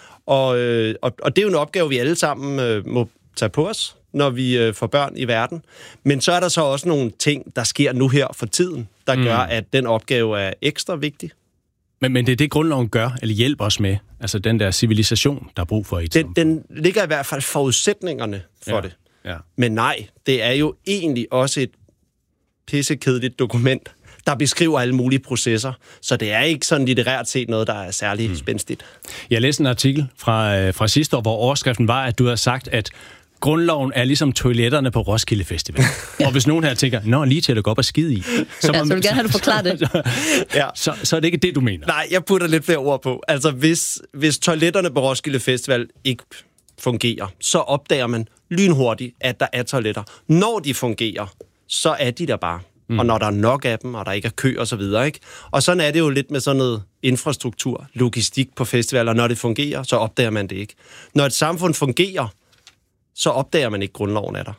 Og det er jo en opgave, vi alle sammen må tage på os, når vi får børn i verden. Men så er der så også nogle ting, der sker nu her for tiden, der gør, at den opgave er ekstra vigtig. Men det er det, grundloven gør, eller hjælper os med. Altså den der civilisation, der er brug for i tiden. Den ligger i hvert fald forudsætningerne for det. Ja. Men nej, det er jo egentlig også et pissekedeligt dokument, der beskriver alle mulige processer. Så det er ikke sådan litterært set noget, der er særlig spændstigt. Jeg læste en artikel fra sidste år, hvor overskriften var, at du havde sagt, at grundloven er ligesom toiletterne på Roskilde Festival. Ja. Og hvis nogen her tænker, lige til at gå op og skide i. Så vil gerne have, du forklarer det. Så er det ikke det, du mener? Nej, jeg putter lidt flere ord på. Altså, hvis toiletterne på Roskilde Festival ikke fungerer, så opdager man lynhurtigt, at der er toiletter. Når de fungerer, så er de der bare. Og når der er nok af dem, og der ikke er kø og så videre, ikke? Og sådan er det jo lidt med sådan noget infrastruktur, logistik på festivaler. Når det fungerer, så opdager man det ikke. Når et samfund fungerer, så opdager man ikke, grundloven er der.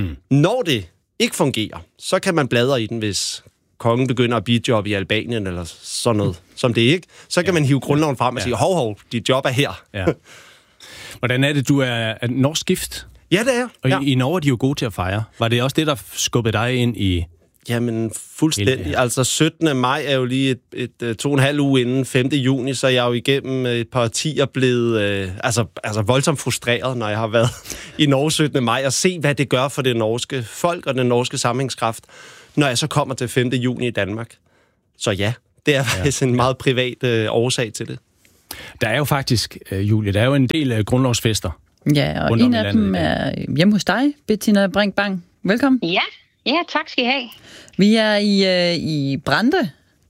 Når det ikke fungerer, så kan man bladre i den, hvis kongen begynder at bijobbe i Albanien eller sådan noget, som det ikke. Så kan man hive grundloven frem og sige, hov, dit job er her. Ja. Hvordan er det, du er norsk gift? Ja, det er. Og i Norge er de jo gode til at fejre. Var det også det, der skubbede dig ind i Jamen, fuldstændig. Altså, 17. maj er jo lige et 2,5 uge inden 5. juni, så jeg er jo igennem et par årtier blevet voldsomt frustreret, når jeg har været i Norge 17. maj, og se, hvad det gør for det norske folk og den norske sammenhængskraft, når jeg så kommer til 5. juni i Danmark. Så ja, det er faktisk en meget privat årsag til det. Der er jo faktisk, Julie, der er jo en del grundlovsfester. Ja, og en af dem er hjemme hos dig, Bettina Brink-Bang. Velkommen. Ja, tak skal I have. Vi er i Brande.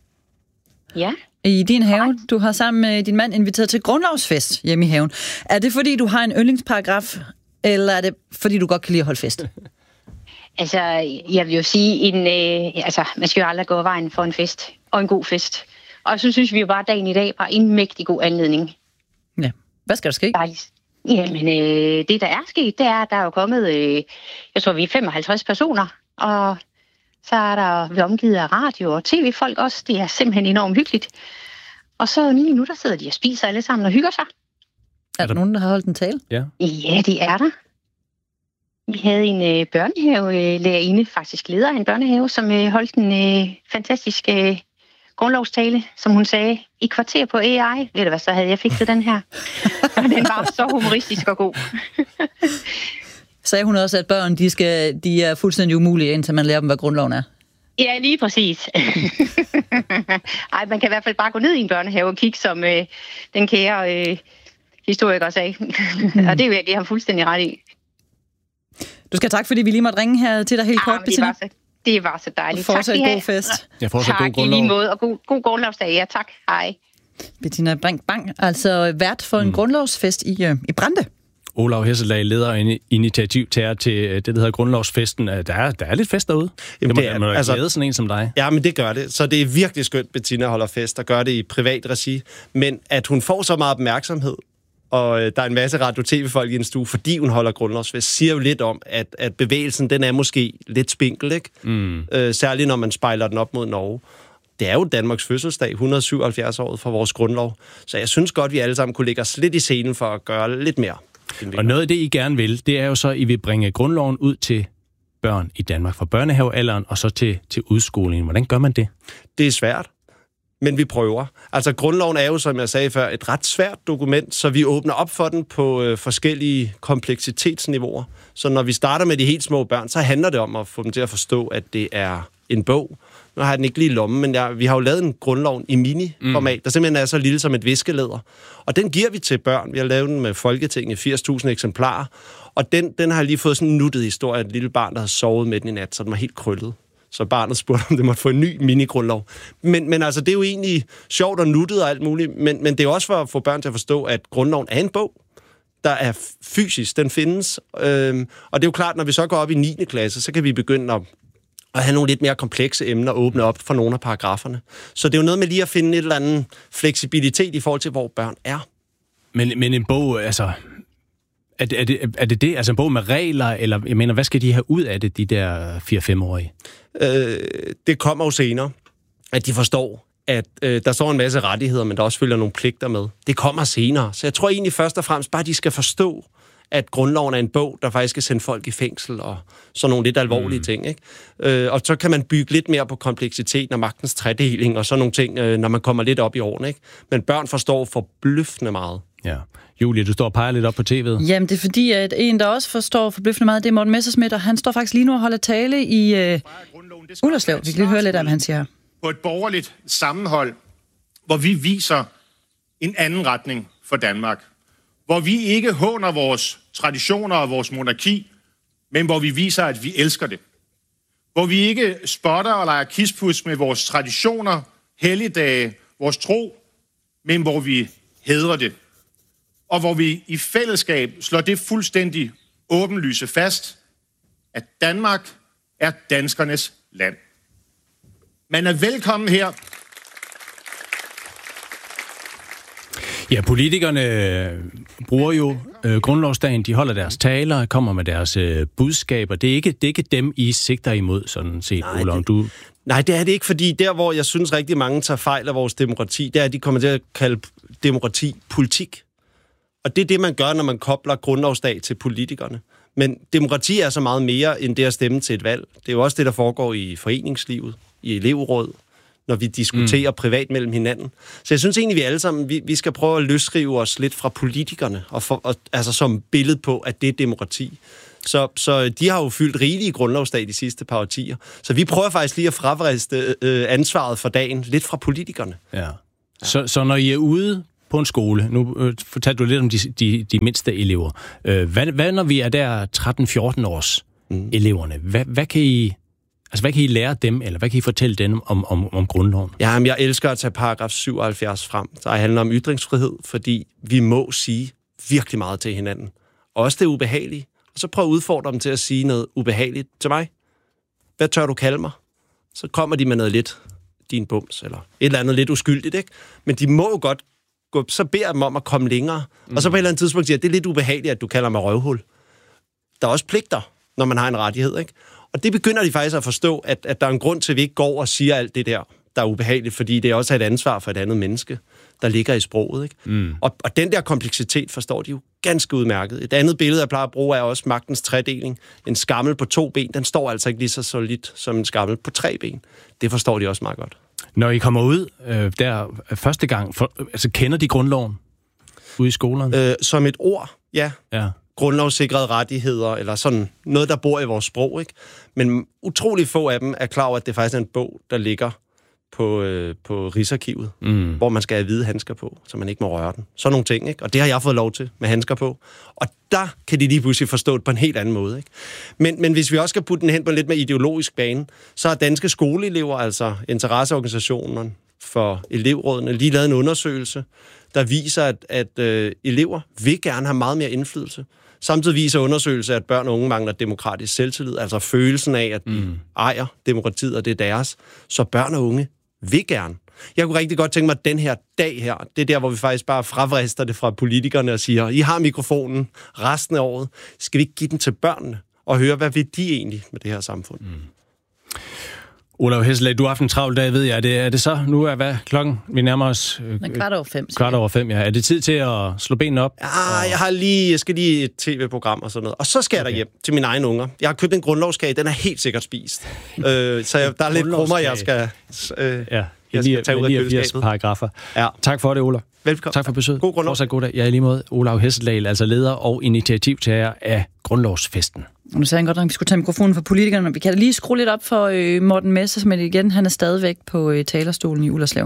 Ja. I din have. Du har sammen med din mand inviteret til grundlovsfest hjemme i haven. Er det, fordi du har en yndlingsparagraf, eller er det, fordi du godt kan lide at holde fest? Altså, jeg vil jo sige, man skal jo aldrig gå vejen for en fest, og en god fest. Og så synes vi jo bare, at dagen i dag var en mægtig god anledning. Ja. Hvad skal der ske? Jamen, det der er sket, det er, at der er jo kommet, jeg tror vi er 55 personer, og så er der omgivet af radio og tv-folk også. Det er simpelthen enormt hyggeligt. Og så lige nu, der sidder de og spiser alle sammen og hygger sig. Er der nogen, der har holdt en tale? Ja, det er der. Vi havde en børnehavelærerinde, faktisk leder af en børnehave, som holdt en fantastisk grundlovstale, som hun sagde, i kvarter på AI. Ved du hvad, så havde jeg fikset den her. Og den var så humoristisk og god. Sagde hun også, at børn, de er fuldstændig umulige, indtil man lærer dem, hvad grundloven er? Ja, lige præcis. Ej, man kan i hvert fald bare gå ned i en børnehave og kigge, som den kære historiker sagde. Og det vil jeg give ham fuldstændig ret i. Du skal tak, fordi vi lige måtte ringe her til dig helt kort, Bettina. Det var så dejligt. Og fortsat god fest. Ja, fortsat god grundlov. Tak, i lige måde, og god grundlovsdag. Ja, tak. Hej. Bettina Brink-Bang, altså vært for en grundlovsfest i Brande. Olav Hesseldag leder en initiativtager til det, der hedder Grundlovsfesten. Der er lidt fest derude. Jamen, det må glæde sådan en som dig. Ja, men det gør det. Så det er virkelig skønt, Bettina holder fest og gør det i privat regi. Men at hun får så meget opmærksomhed, og der er en masse radio-tv-folk i en stue, fordi hun holder grundlovsfest, siger jo lidt om, at bevægelsen, den er måske lidt spinkel, ikke? Særligt når man spejler den op mod Norge. Det er jo Danmarks fødselsdag, 177-året for vores grundlov. Så jeg synes godt, vi alle sammen kunne lægge os lidt i scenen for at gøre lidt mere. Og noget af det, I gerne vil, det er jo så, at I vil bringe grundloven ud til børn i Danmark, fra børnehavealderen og så til udskolingen. Hvordan gør man det? Det er svært, men vi prøver. Altså, grundloven er jo, som jeg sagde før, et ret svært dokument, så vi åbner op for den på forskellige kompleksitetsniveauer. Så når vi starter med de helt små børn, så handler det om at få dem til at forstå, at det er en bog. Nu har jeg den ikke lige i lommen, men vi har jo lavet en grundlov i mini-format, der simpelthen er så lille som et viskelæder. Og den giver vi til børn. Vi har lavet den med Folketinget, 80.000 eksemplarer. Og den har lige fået sådan en nuttet historie af et lille barn, der havde sovet med den i nat, så den var helt krøllet. Så barnet spurgte, om det måtte få en ny mini-grundlov. Men altså, det er jo egentlig sjovt og nuttet og alt muligt, men det er også for at få børn til at forstå, at grundloven er en bog, der er fysisk, den findes. Og det er jo klart, når vi så går op i 9. klasse, så kan vi begynde at have nogle lidt mere komplekse emner og åbne op for nogle af paragraferne. Så det er jo noget med lige at finde et eller andet fleksibilitet i forhold til, hvor børn er. Men en bog, altså... Er det? Altså en bog med regler, eller jeg mener, hvad skal de have ud af det, de der 4-5-årige? Det kommer jo senere, at de forstår, at der står en masse rettigheder, men der også følger nogle pligter med. Det kommer senere. Så jeg tror egentlig først og fremmest bare, de skal forstå, at grundloven er en bog, der faktisk skal sende folk i fængsel og sådan nogle lidt alvorlige ting, ikke? Og så kan man bygge lidt mere på kompleksiteten og magtens tredeling og sådan nogle ting, når man kommer lidt op i årene, ikke? Men børn forstår forbløffende meget. Ja. Julie, du står og peger lidt op på tv'et. Jamen, det er fordi, at en, der også forstår forbløffende meget, det er Morten Messerschmidt, og han står faktisk lige nu og holder tale i Ullerslev. Vi kan lige høre lidt af, hvad han siger her. På et borgerligt sammenhold, hvor vi viser en anden retning for Danmark. Hvor vi ikke håner vores traditioner og vores monarki, men hvor vi viser, at vi elsker det. Hvor vi ikke spotter og leger kispus med vores traditioner, helligdage, vores tro, men hvor vi hædrer det. Og hvor vi i fællesskab slår det fuldstændig åbenlyse fast, at Danmark er danskernes land. Man er velkommen her. Ja, politikerne bruger jo grundlovsdagen, de holder deres taler, kommer med deres budskaber. Det er ikke dem, I sigter imod, sådan set, Olav. Nej, det er det ikke, fordi der, hvor jeg synes rigtig mange tager fejl af vores demokrati, det er, at de kommer til at kalde demokrati politik. Og det er det, man gør, når man kobler grundlovsdag til politikerne. Men demokrati er så meget mere end det at stemme til et valg. Det er jo også det, der foregår i foreningslivet, i elevråd, når vi diskuterer privat mellem hinanden. Så jeg synes egentlig, vi alle sammen, vi skal prøve at løsrive os lidt fra politikerne, altså som billede på, at det er demokrati. Så de har jo fyldt rigeligt i grundlovsdag de sidste par årtier. Så vi prøver faktisk lige at fravriste ansvaret for dagen lidt fra politikerne. Ja. Så når I er ude på en skole, nu fortalte du lidt om de mindste elever. Hvad når vi er der 13-14 års eleverne? Hvad kan I lære dem, eller hvad kan I fortælle dem om grundloven? Jamen, jeg elsker at tage paragraf 77 frem, der handler om ytringsfrihed, fordi vi må sige virkelig meget til hinanden. Også det ubehagelige. Og så prøv at udfordre dem til at sige noget ubehageligt til mig. Hvad tør du kalde mig? Så kommer de med noget lidt, din bums, eller et eller andet lidt uskyldigt, ikke? Men de må jo godt gå, så beder jeg dem om at komme længere. Og så på et eller andet tidspunkt siger, det er lidt ubehageligt, at du kalder mig røvhul. Der er også pligter, når man har en rettighed, ikke? Og det begynder de faktisk at forstå, at der er en grund til, at vi ikke går og siger alt det der er ubehageligt, fordi det er også et ansvar for et andet menneske, der ligger i sproget, ikke? Og den der kompleksitet forstår de jo ganske udmærket. Et andet billede, jeg plejer at bruge, er også magtens tredeling. En skammel på 2 ben, den står altså ikke lige så solidt som en skammel på 3 ben. Det forstår de også meget godt. Når I kommer ud der første gang, kender de grundloven ude i skolerne? Som et ord, ja. Grundlovssikrede rettigheder, eller sådan noget, der bor i vores sprog, ikke? Men utrolig få af dem er klar over, at det faktisk er en bog, der ligger på Rigsarkivet, hvor man skal have hvide handsker på, så man ikke må røre den. Sådan nogle ting, ikke? Og det har jeg fået lov til med handsker på. Og der kan de lige pludselig forstå det på en helt anden måde, ikke? Men hvis vi også skal putte den hen på en lidt mere ideologisk bane, så har danske skoleelever, altså interesseorganisationerne for elevrådene, lige lavet en undersøgelse, der viser, at elever vil gerne have meget mere indflydelse. Samtidig viser undersøgelser, at børn og unge mangler demokratisk selvtillid, altså følelsen af, at de ejer demokratiet, og det er deres. Så børn og unge vil gerne. Jeg kunne rigtig godt tænke mig, at den her dag her, det er der, hvor vi faktisk bare fravrister det fra politikerne og siger, I har mikrofonen resten af året. Skal vi ikke give den til børnene og høre, hvad vil de egentlig med det her samfund? Olav Hesselager, du har haft en travl dag, ved jeg. Er det så? Nu er hvad klokken? Vi nærmer os... 4:15. Ja. Er det tid til at slå benene op? Ja, jeg skal lige et tv-program og sådan noget. Og så skal jeg derhjem til mine egne unger. Jeg har købt en grundlovskage, den er helt sikkert spist. Så der er lidt krummer, jeg skal tage ud af køleskabet. Paragrafer. Ja. Tak for det, Olav. Velkommen. Tak for besøget. God grundlov. God dag. Jeg er lige mod Olav Hesselager, altså leder og initiativtager af Grundlovsfesten. Nu sagde han godt, at vi skulle tage mikrofonen for politikerne, men vi kan lige skrue lidt op for Morten Messerschmidt igen. Han er stadigvæk på talerstolen i Ullerslev.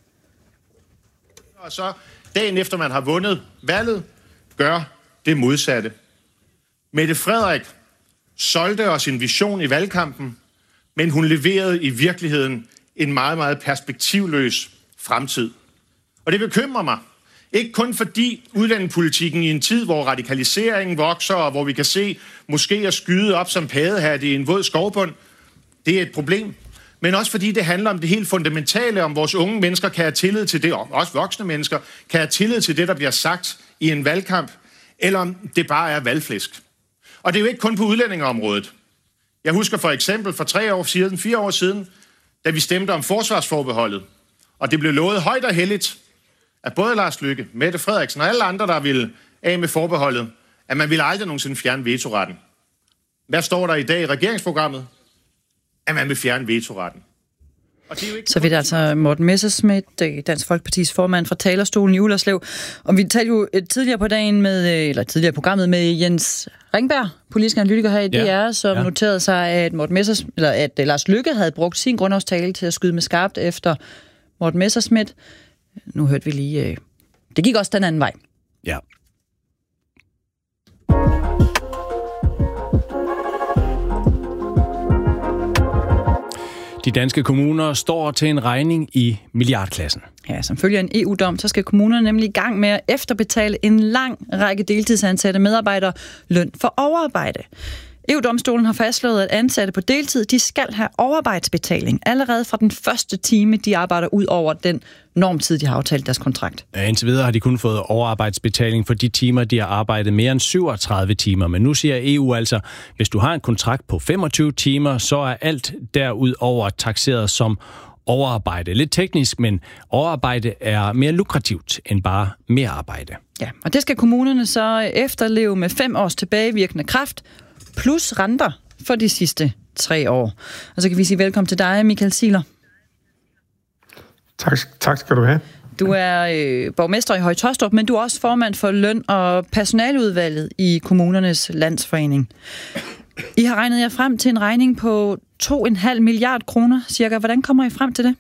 Og så dagen efter man har vundet valget, gør det modsatte. Mette Frederik solgte os en vision i valgkampen, men hun leverede i virkeligheden en meget, meget perspektivløs fremtid. Og det bekymrer mig. Ikke kun fordi udlændingepolitikken i en tid, hvor radikaliseringen vokser, og hvor vi kan se moskéer skyde op som paddehatte i en våd skovbund, det er et problem. Men også fordi det handler om det helt fundamentale, om vores unge mennesker kan have tillid til det, og også voksne mennesker kan have tillid til det, der bliver sagt i en valgkamp, eller om det bare er valgflæsk. Og det er jo ikke kun på udlændingeområdet. Jeg husker for eksempel for 4 år siden, da vi stemte om forsvarsforbeholdet, og det blev lovet højt og helligt af både Lars Løkke, Mette Frederiksen og alle andre, der ville af med forbeholdet, at man ville aldrig nogensinde fjerne vetoretten. Hvad står der i dag i regeringsprogrammet? At man vil fjerne vetoretten. Så vidt altså Morten Messerschmidt, Dansk Folkepartis formand fra talerstolen i Ullerslev. Og vi talte jo tidligere på dagen tidligere programmet med Jens Ringberg, politisk analytiker her i DR, som noterede sig, at at Lars Løkke havde brugt sin grundlovstale til at skyde med skarpt efter Morten Messerschmidt. Nu hørte vi lige, det gik også den anden vej. Ja. De danske kommuner står til en regning i milliardklassen. Ja, som følger en EU-dom, så skal kommunerne nemlig i gang med at efterbetale en lang række deltidsansatte medarbejdere løn for overarbejde. EU-domstolen har fastslået, at ansatte på deltid, de skal have overarbejdsbetaling allerede fra den første time, de arbejder ud over den normtid, de har aftalt deres kontrakt. Ja, indtil videre har de kun fået overarbejdsbetaling for de timer, de har arbejdet mere end 37 timer. Men nu siger EU altså, hvis du har en kontrakt på 25 timer, så er alt derudover takseret som overarbejde. Lidt teknisk, men overarbejde er mere lukrativt end bare mere arbejde. Ja, og det skal kommunerne så efterleve med 5 års tilbagevirkende kraft, plus renter for de sidste 3 år. Og så kan vi sige velkommen til dig, Michael Ziegler. Tak skal du have. Du er borgmester i Høje Taastrup, men du er også formand for løn- og personaleudvalget i Kommunernes Landsforening. I har regnet jer frem til en regning på 2,5 milliard kroner cirka. Hvordan kommer I frem til det?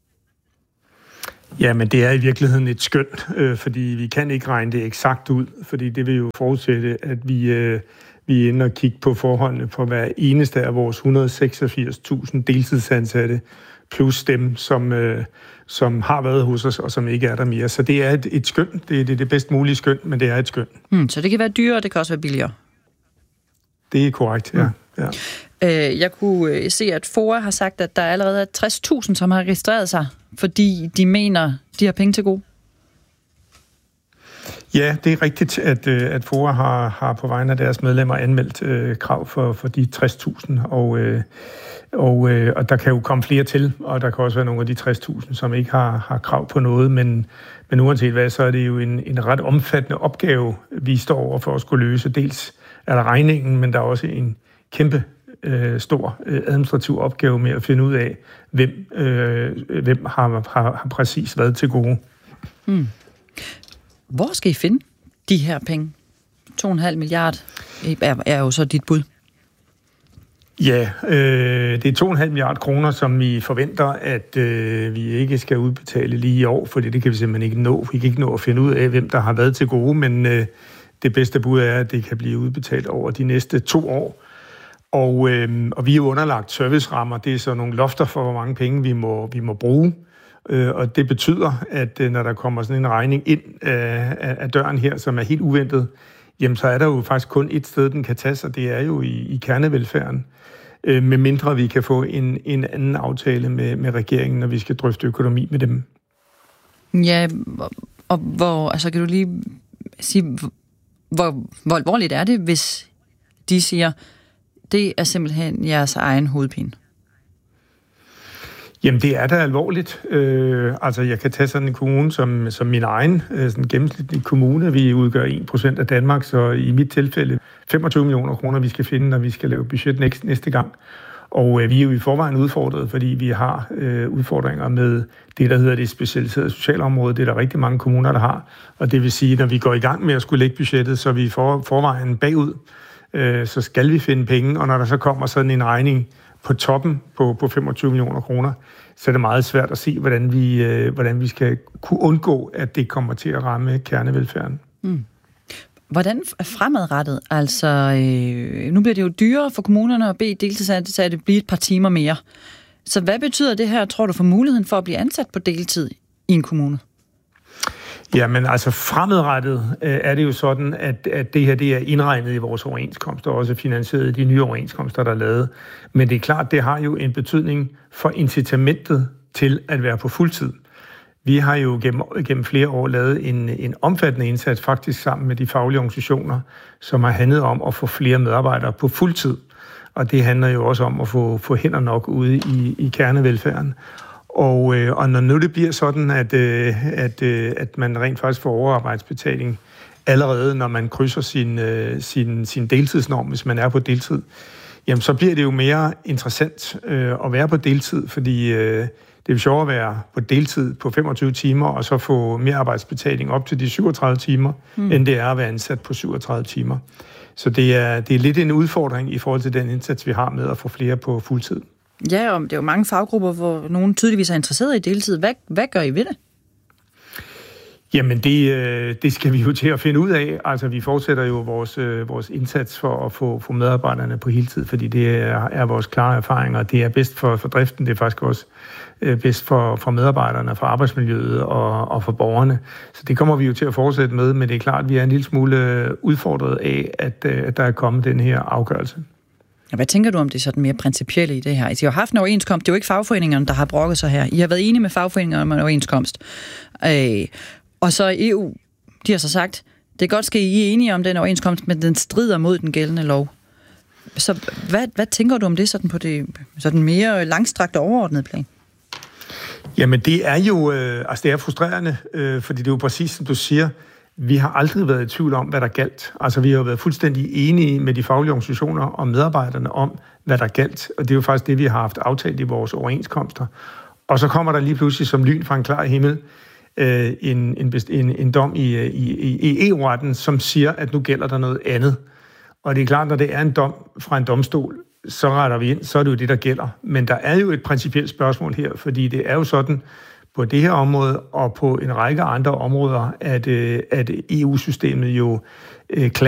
Ja, men det er i virkeligheden et skøn, fordi vi kan ikke regne det eksakt ud, fordi det vil jo forudsætte, at vi er inde og kigge på forholdene for hver eneste af vores 186.000 deltidsansatte, plus dem, som har været hos os, og som ikke er der mere. Så det er et skøn. Det er det bedst mulige skøn, men det er et skøn. Så det kan være dyrere, og det kan også være billigere? Det er korrekt, ja. Jeg kunne se, at FOA har sagt, at der allerede er 60.000, som har registreret sig, fordi de mener, de har penge til gode. Ja, det er rigtigt, at FOA har på vegne af deres medlemmer anmeldt krav for de 60.000, og der kan jo komme flere til, og der kan også være nogle af de 60.000, som ikke har krav på noget, men uanset hvad, så er det jo en ret omfattende opgave, vi står over for at skulle løse. Dels er der regningen, men der er også en kæmpe stor administrativ opgave med at finde ud af, hvem har præcis været til gode. Hvor skal I finde de her penge? 2,5 milliard er jo så dit bud. Ja, det er 2,5 milliard kroner, som vi forventer, at vi ikke skal udbetale lige i år, for det kan vi simpelthen ikke nå. Vi kan ikke nå at finde ud af, hvem der har været til gode, men det bedste bud er, at det kan blive udbetalt over de næste 2 år. Og vi er jo underlagt servicerammer. Det er så nogle lofter for, hvor mange penge vi må bruge. Og det betyder, at når der kommer sådan en regning ind af døren her, som er helt uventet, jamen så er der jo faktisk kun et sted, den kan tages, og det er jo i kernevelfærden. Med mindre vi kan få en anden aftale med regeringen, når vi skal drøfte økonomi med dem. Ja, og altså kan du lige sige, hvor alvorligt er det, hvis de siger, det er simpelthen jeres egen hovedpine? Jamen, det er da alvorligt. Altså, jeg kan tage sådan en kommune som min egen, sådan en gennemsnitlig kommune. Vi udgør 1% af Danmark, så i mit tilfælde 25 millioner kroner, vi skal finde, når vi skal lave budget næste gang. Og vi er jo i forvejen udfordret, fordi vi har udfordringer med det, der hedder det specialiserede socialområde. Det er der rigtig mange kommuner, der har. Og det vil sige, når vi går i gang med at skulle lægge budgettet, så er vi i forvejen bagud. Så skal vi finde penge, og når der så kommer sådan en regning på toppen på 25 millioner kroner, så er det meget svært at se, hvordan vi skal kunne undgå, at det kommer til at ramme kernevelfærden. Hvordan er fremadrettet? Altså, nu bliver det jo dyrere for kommunerne at bede deltidsansatte blive et par timer mere. Så hvad betyder det her, tror du, for muligheden for at blive ansat på deltid i en kommune? Jamen altså fremadrettet er det jo sådan, at det her det er indregnet i vores overenskomster, og også finansieret i de nye overenskomster, der er lavet. Men det er klart, det har jo en betydning for incitamentet til at være på fuldtid. Vi har jo gennem flere år lavet en omfattende indsats, faktisk sammen med de faglige organisationer, som har handlet om at få flere medarbejdere på fuldtid. Og det handler jo også om at få hænder nok ude i kernevelfærden. Og når nu det bliver sådan, at man rent faktisk får overarbejdsbetaling allerede, når man krydser sin deltidsnorm, hvis man er på deltid, jamen så bliver det jo mere interessant at være på deltid, fordi det er jo sjovt at være på deltid på 25 timer, og så få mere arbejdsbetaling op til de 37 timer, end det er at være ansat på 37 timer. Så det er lidt en udfordring i forhold til den indsats, vi har med at få flere på fuldtid. Ja, og det er jo mange faggrupper, hvor nogen tydeligvis er interesseret i deltid. Hvad gør I ved det? Jamen, det skal vi jo til at finde ud af. Altså, vi fortsætter jo vores indsats for at få medarbejderne på heltid, fordi det er vores klare erfaringer. Det er bedst for driften, det er faktisk også bedst for medarbejderne, for arbejdsmiljøet og for borgerne. Så det kommer vi jo til at fortsætte med, men det er klart, at vi er en lille smule udfordret af, at der er kommet den her afgørelse. Hvad tænker du om det sådan mere principielle i det her? I har haft en overenskomst. Det er jo ikke fagforeningerne, der har brokket sig her. I har været enige med fagforeningerne om en overenskomst. Og så EU, de har så sagt, det er godt, skal I er enige om den overenskomst, men den strider mod den gældende lov. Så hvad tænker du om det sådan på det sådan mere langstrakte overordnede plan? Jamen det er jo det er frustrerende, fordi det er jo præcis som du siger, vi har aldrig været i tvivl om, hvad der galt. Altså vi har jo været fuldstændig enige med de faglige organisationer og medarbejderne om, hvad der galt, og det er jo faktisk det, vi har haft aftalt i vores overenskomster. Og så kommer der lige pludselig som lyn fra en klar himmel en dom i EU-retten, som siger, at nu gælder der noget andet. Og det er klart, når det er en dom fra en domstol, så retter vi ind, så er det jo det, der gælder. Men der er jo et principielt spørgsmål her, fordi det er jo sådan på det her område og på en række andre områder, at EU-systemet jo